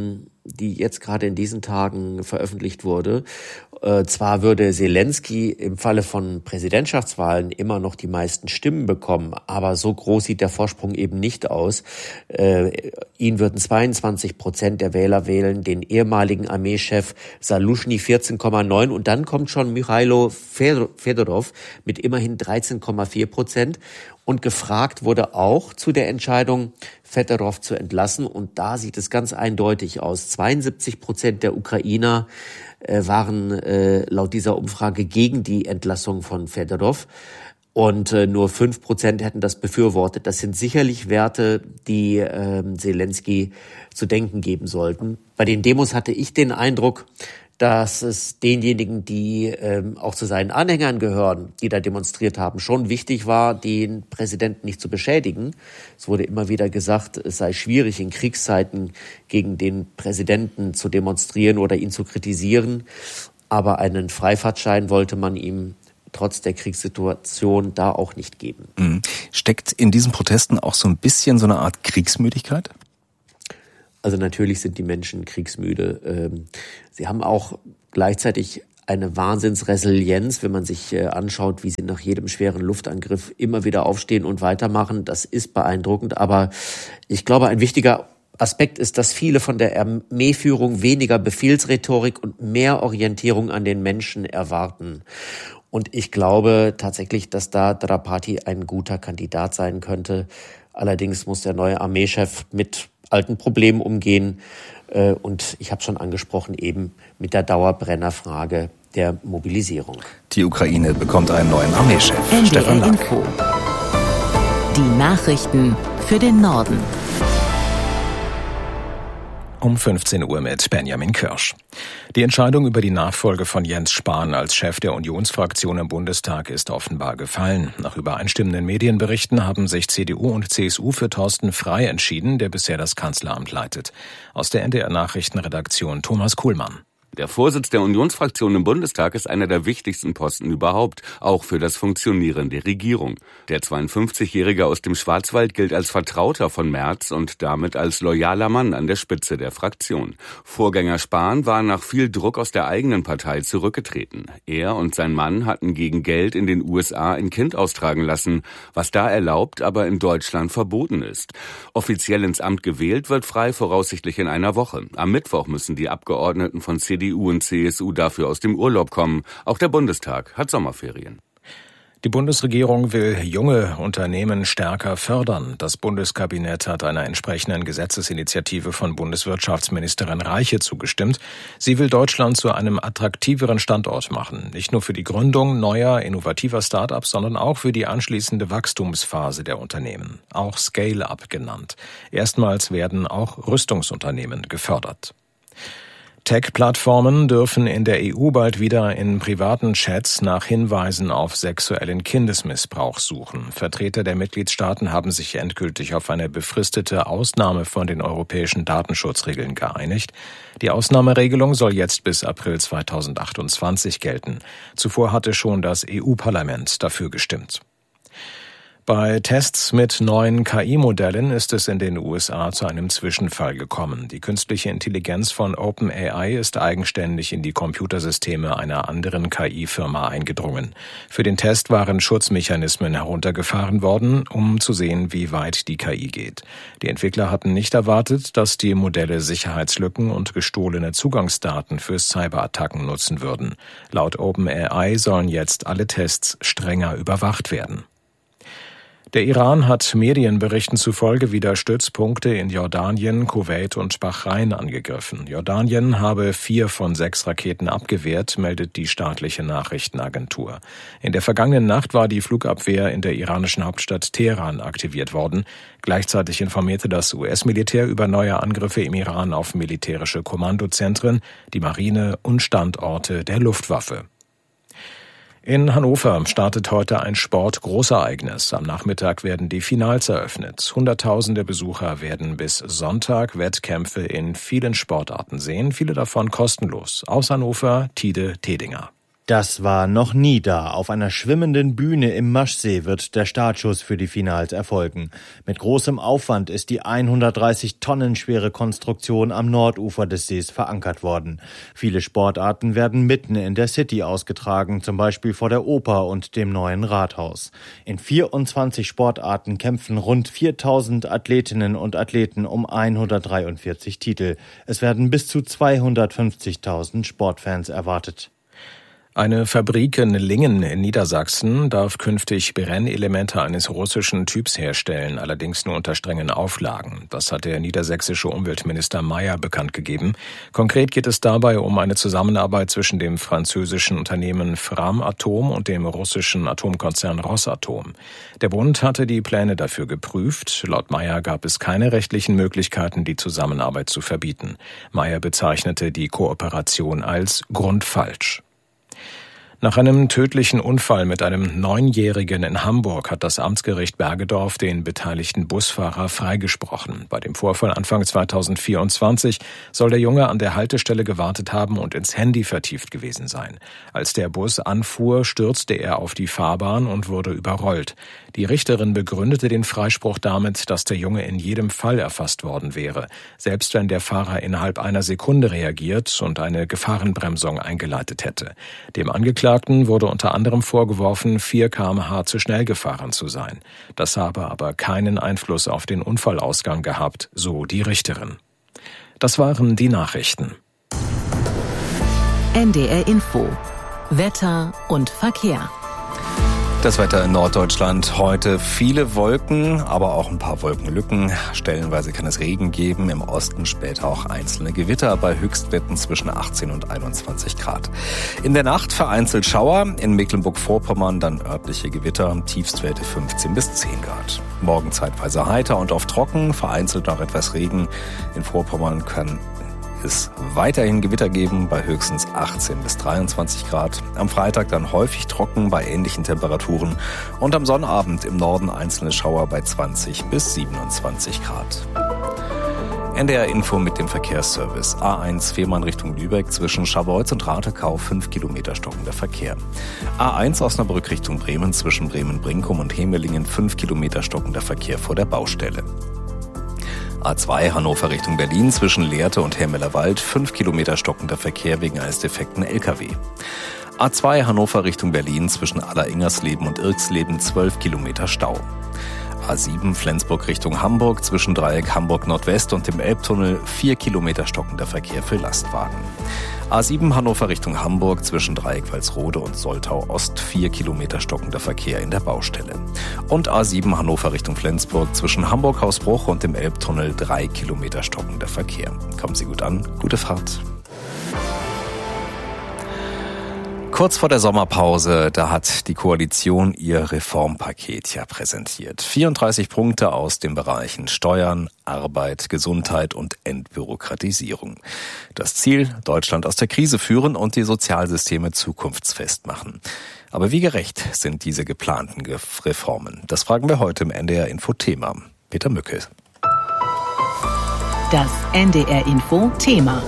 die jetzt gerade in diesen Tagen veröffentlicht wurde. Zwar würde Zelensky im Falle von Präsidentschaftswahlen immer noch die meisten Stimmen bekommen, aber so groß sieht der Vorsprung eben nicht aus. Ihn würden 22% der Wähler wählen, den ehemaligen Armeechef Saluschny 14,9 und dann kommt schon Michailo Fedorov mit immerhin 13,4%. Und gefragt wurde auch zu der Entscheidung, Fedorov zu entlassen. Und da sieht es ganz eindeutig aus. 72% der Ukrainer waren laut dieser Umfrage gegen die Entlassung von Fedorov. Und nur 5% hätten das befürwortet. Das sind sicherlich Werte, die Zelensky zu denken geben sollten. Bei den Demos hatte ich den Eindruck, dass es denjenigen, die auch zu seinen Anhängern gehören, die da demonstriert haben, schon wichtig war, den Präsidenten nicht zu beschädigen. Es wurde immer wieder gesagt, es sei schwierig, in Kriegszeiten gegen den Präsidenten zu demonstrieren oder ihn zu kritisieren. Aber einen Freifahrtschein wollte man ihm trotz der Kriegssituation da auch nicht geben. Steckt in diesen Protesten auch so ein bisschen so eine Art Kriegsmüdigkeit? Also natürlich sind die Menschen kriegsmüde. Sie haben auch gleichzeitig eine Wahnsinnsresilienz, wenn man sich anschaut, wie sie nach jedem schweren Luftangriff immer wieder aufstehen und weitermachen. Das ist beeindruckend. Aber ich glaube, ein wichtiger Aspekt ist, dass viele von der Armeeführung weniger Befehlsrhetorik und mehr Orientierung an den Menschen erwarten. Und ich glaube tatsächlich, dass da Drapati ein guter Kandidat sein könnte. Allerdings muss der neue Armeechef mit alten Problemen umgehen. Und ich habe schon angesprochen, eben mit der Dauerbrennerfrage der Mobilisierung. Die Ukraine bekommt einen neuen Armeechef. Stefan Lack. Info. Die Nachrichten für den Norden. Um 15 Uhr mit Benjamin Kirsch. Die Entscheidung über die Nachfolge von Jens Spahn als Chef der Unionsfraktion im Bundestag ist offenbar gefallen. Nach übereinstimmenden Medienberichten haben sich CDU und CSU für Thorsten Frey entschieden, der bisher das Kanzleramt leitet. Aus der NDR-Nachrichtenredaktion Thomas Kuhlmann. Der Vorsitz der Unionsfraktion im Bundestag ist einer der wichtigsten Posten überhaupt, auch für das Funktionieren der Regierung. Der 52-Jährige aus dem Schwarzwald gilt als Vertrauter von Merz und damit als loyaler Mann an der Spitze der Fraktion. Vorgänger Spahn war nach viel Druck aus der eigenen Partei zurückgetreten. Er und sein Mann hatten gegen Geld in den USA ein Kind austragen lassen, was da erlaubt, aber in Deutschland verboten ist. Offiziell ins Amt gewählt wird Frey voraussichtlich in einer Woche. Am Mittwoch müssen die Abgeordneten von CDU und CSU dafür aus dem Urlaub kommen. Auch der Bundestag hat Sommerferien. Die Bundesregierung will junge Unternehmen stärker fördern. Das Bundeskabinett hat einer entsprechenden Gesetzesinitiative von Bundeswirtschaftsministerin Reiche zugestimmt. Sie will Deutschland zu einem attraktiveren Standort machen. Nicht nur für die Gründung neuer, innovativer Start-ups, sondern auch für die anschließende Wachstumsphase der Unternehmen. Auch Scale-up genannt. Erstmals werden auch Rüstungsunternehmen gefördert. Tech-Plattformen dürfen in der EU bald wieder in privaten Chats nach Hinweisen auf sexuellen Kindesmissbrauch suchen. Vertreter der Mitgliedstaaten haben sich endgültig auf eine befristete Ausnahme von den europäischen Datenschutzregeln geeinigt. Die Ausnahmeregelung soll jetzt bis April 2028 gelten. Zuvor hatte schon das EU-Parlament dafür gestimmt. Bei Tests mit neuen KI-Modellen ist es in den USA zu einem Zwischenfall gekommen. Die künstliche Intelligenz von OpenAI ist eigenständig in die Computersysteme einer anderen KI-Firma eingedrungen. Für den Test waren Schutzmechanismen heruntergefahren worden, um zu sehen, wie weit die KI geht. Die Entwickler hatten nicht erwartet, dass die Modelle Sicherheitslücken und gestohlene Zugangsdaten für Cyberattacken nutzen würden. Laut OpenAI sollen jetzt alle Tests strenger überwacht werden. Der Iran hat Medienberichten zufolge wieder Stützpunkte in Jordanien, Kuwait und Bahrain angegriffen. Jordanien habe 4 von 6 Raketen abgewehrt, meldet die staatliche Nachrichtenagentur. In der vergangenen Nacht war die Flugabwehr in der iranischen Hauptstadt Teheran aktiviert worden. Gleichzeitig informierte das US-Militär über neue Angriffe im Iran auf militärische Kommandozentren, die Marine und Standorte der Luftwaffe. In Hannover startet heute ein Sport-Großereignis. Am Nachmittag werden die Finals eröffnet. Hunderttausende Besucher werden bis Sonntag Wettkämpfe in vielen Sportarten sehen, viele davon kostenlos. Aus Hannover, Tide Tedinger. Das war noch nie da. Auf einer schwimmenden Bühne im Maschsee wird der Startschuss für die Finals erfolgen. Mit großem Aufwand ist die 130 Tonnen schwere Konstruktion am Nordufer des Sees verankert worden. Viele Sportarten werden mitten in der City ausgetragen, zum Beispiel vor der Oper und dem neuen Rathaus. In 24 Sportarten kämpfen rund 4000 Athletinnen und Athleten um 143 Titel. Es werden bis zu 250.000 Sportfans erwartet. Eine Fabrik in Lingen in Niedersachsen darf künftig Brennelemente eines russischen Typs herstellen, allerdings nur unter strengen Auflagen. Das hat der niedersächsische Umweltminister Mayer bekannt gegeben. Konkret geht es dabei um eine Zusammenarbeit zwischen dem französischen Unternehmen Framatome und dem russischen Atomkonzern Rosatom. Der Bund hatte die Pläne dafür geprüft. Laut Mayer gab es keine rechtlichen Möglichkeiten, die Zusammenarbeit zu verbieten. Mayer bezeichnete die Kooperation als grundfalsch. Nach einem tödlichen Unfall mit einem 9-Jährigen in Hamburg hat das Amtsgericht Bergedorf den beteiligten Busfahrer freigesprochen. Bei dem Vorfall Anfang 2024 soll der Junge an der Haltestelle gewartet haben und ins Handy vertieft gewesen sein. Als der Bus anfuhr, stürzte er auf die Fahrbahn und wurde überrollt. Die Richterin begründete den Freispruch damit, dass der Junge in jedem Fall erfasst worden wäre, selbst wenn der Fahrer innerhalb einer Sekunde reagiert und eine Gefahrenbremsung eingeleitet hätte. Dem Angeklagten wurde unter anderem vorgeworfen, 4 km/h zu schnell gefahren zu sein. Das habe aber keinen Einfluss auf den Unfallausgang gehabt, so die Richterin. Das waren die Nachrichten. NDR Info. Wetter und Verkehr. Das Wetter in Norddeutschland heute viele Wolken, aber auch ein paar Wolkenlücken. Stellenweise kann es Regen geben, im Osten später auch einzelne Gewitter bei Höchstwerten zwischen 18 und 21 Grad. In der Nacht vereinzelt Schauer, in Mecklenburg-Vorpommern dann örtliche Gewitter, Tiefstwerte 15 bis 10 Grad. Morgen zeitweise heiter und oft trocken, vereinzelt noch etwas Regen. In Vorpommern kann es weiterhin Gewitter geben bei höchstens 18 bis 23 Grad. Am Freitag dann häufig trocken bei ähnlichen Temperaturen und am Sonnabend im Norden einzelne Schauer bei 20 bis 27 Grad. NDR Info mit dem Verkehrsservice. A1 Fehmarn Richtung Lübeck zwischen Scharbeutz und Ratekau 5 Kilometer stockender Verkehr. A1 Osnabrück Richtung Bremen zwischen Bremen-Brinkum und Hemelingen 5 Kilometer stockender Verkehr vor der Baustelle. A2 Hannover Richtung Berlin zwischen Lehrte und Hermelerwald 5 Kilometer stockender Verkehr wegen eines defekten LKW. A2 Hannover Richtung Berlin zwischen Alleringersleben und Irksleben 12 Kilometer Stau. A7 Flensburg Richtung Hamburg zwischen Dreieck Hamburg Nordwest und dem Elbtunnel 4 Kilometer stockender Verkehr für Lastwagen. A7 Hannover Richtung Hamburg zwischen Dreieck Walsrode und Soltau Ost 4 Kilometer stockender Verkehr in der Baustelle. Und A7 Hannover Richtung Flensburg zwischen Hamburg Hausbruch und dem Elbtunnel 3 Kilometer stockender Verkehr. Kommen Sie gut an, gute Fahrt. Kurz vor der Sommerpause, da hat die Koalition ihr Reformpaket ja präsentiert. 34 Punkte aus den Bereichen Steuern, Arbeit, Gesundheit und Entbürokratisierung. Das Ziel, Deutschland aus der Krise führen und die Sozialsysteme zukunftsfest machen. Aber wie gerecht sind diese geplanten Reformen? Das fragen wir heute im NDR Info Thema. Peter Mücke. Das NDR Info Thema.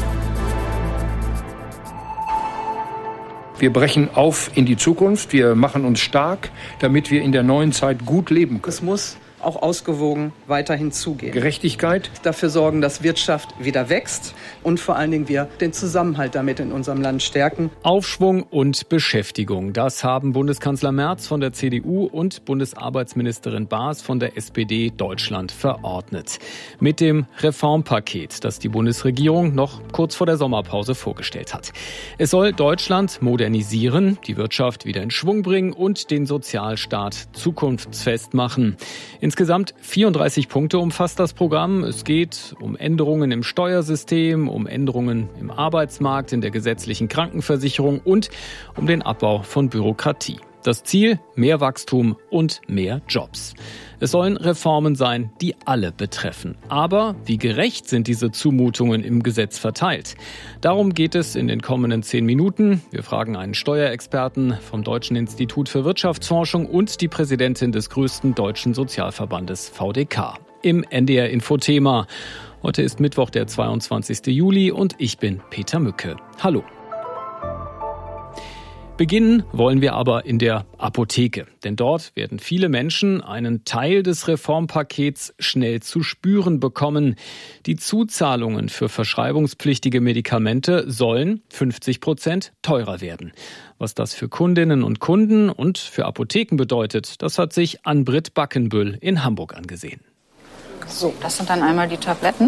Wir brechen auf in die Zukunft, wir machen uns stark, damit wir in der neuen Zeit gut leben können. Es muss auch ausgewogen weiterhin zugehen. Gerechtigkeit. Dafür sorgen, dass Wirtschaft wieder wächst und vor allen Dingen wir den Zusammenhalt damit in unserem Land stärken. Aufschwung und Beschäftigung, das haben Bundeskanzler Merz von der CDU und Bundesarbeitsministerin Baas von der SPD Deutschland verordnet. Mit dem Reformpaket, das die Bundesregierung noch kurz vor der Sommerpause vorgestellt hat. Es soll Deutschland modernisieren, die Wirtschaft wieder in Schwung bringen und den Sozialstaat zukunftsfest machen. Insgesamt 34 Punkte umfasst das Programm. Es geht um Änderungen im Steuersystem, um Änderungen im Arbeitsmarkt, in der gesetzlichen Krankenversicherung und um den Abbau von Bürokratie. Das Ziel: mehr Wachstum und mehr Jobs. Es sollen Reformen sein, die alle betreffen. Aber wie gerecht sind diese Zumutungen im Gesetz verteilt? Darum geht es in den kommenden 10 Minuten. Wir fragen einen Steuerexperten vom Deutschen Institut für Wirtschaftsforschung und die Präsidentin des größten deutschen Sozialverbandes VDK. Im NDR Info Thema. Heute ist Mittwoch, der 22. Juli und ich bin Peter Mücke. Hallo. Beginnen wollen wir aber in der Apotheke. Denn dort werden viele Menschen einen Teil des Reformpakets schnell zu spüren bekommen. Die Zuzahlungen für verschreibungspflichtige Medikamente sollen 50% teurer werden. Was das für Kundinnen und Kunden und für Apotheken bedeutet, das hat sich Ann-Britt Backenbüll in Hamburg angesehen. So, das sind dann einmal die Tabletten.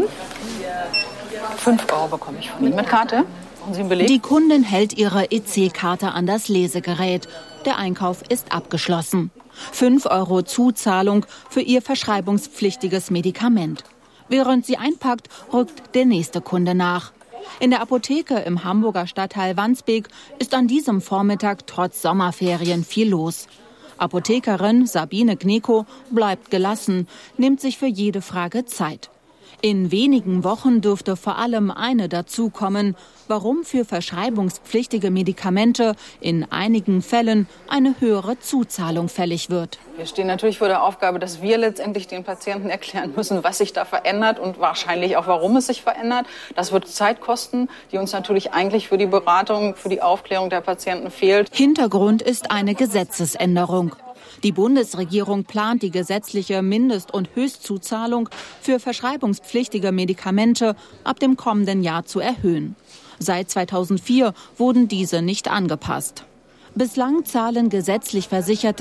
5 € bekomme ich von Ihnen mit Karte. Die Kundin hält ihre EC-Karte an das Lesegerät. Der Einkauf ist abgeschlossen. 5 € Zuzahlung für ihr verschreibungspflichtiges Medikament. Während sie einpackt, rückt der nächste Kunde nach. In der Apotheke im Hamburger Stadtteil Wandsbek ist an diesem Vormittag trotz Sommerferien viel los. Apothekerin Sabine Gneko bleibt gelassen, nimmt sich für jede Frage Zeit. In wenigen Wochen dürfte vor allem eine dazukommen, warum für verschreibungspflichtige Medikamente in einigen Fällen eine höhere Zuzahlung fällig wird. Wir stehen natürlich vor der Aufgabe, dass wir letztendlich den Patienten erklären müssen, was sich da verändert und wahrscheinlich auch, warum es sich verändert. Das wird Zeit kosten, die uns natürlich eigentlich für die Beratung, für die Aufklärung der Patienten fehlt. Hintergrund ist eine Gesetzesänderung. Die Bundesregierung plant die gesetzliche Mindest- und Höchstzuzahlung für verschreibungspflichtige Medikamente ab dem kommenden Jahr zu erhöhen. Seit 2004 wurden diese nicht angepasst. Bislang zahlen gesetzlich Versicherte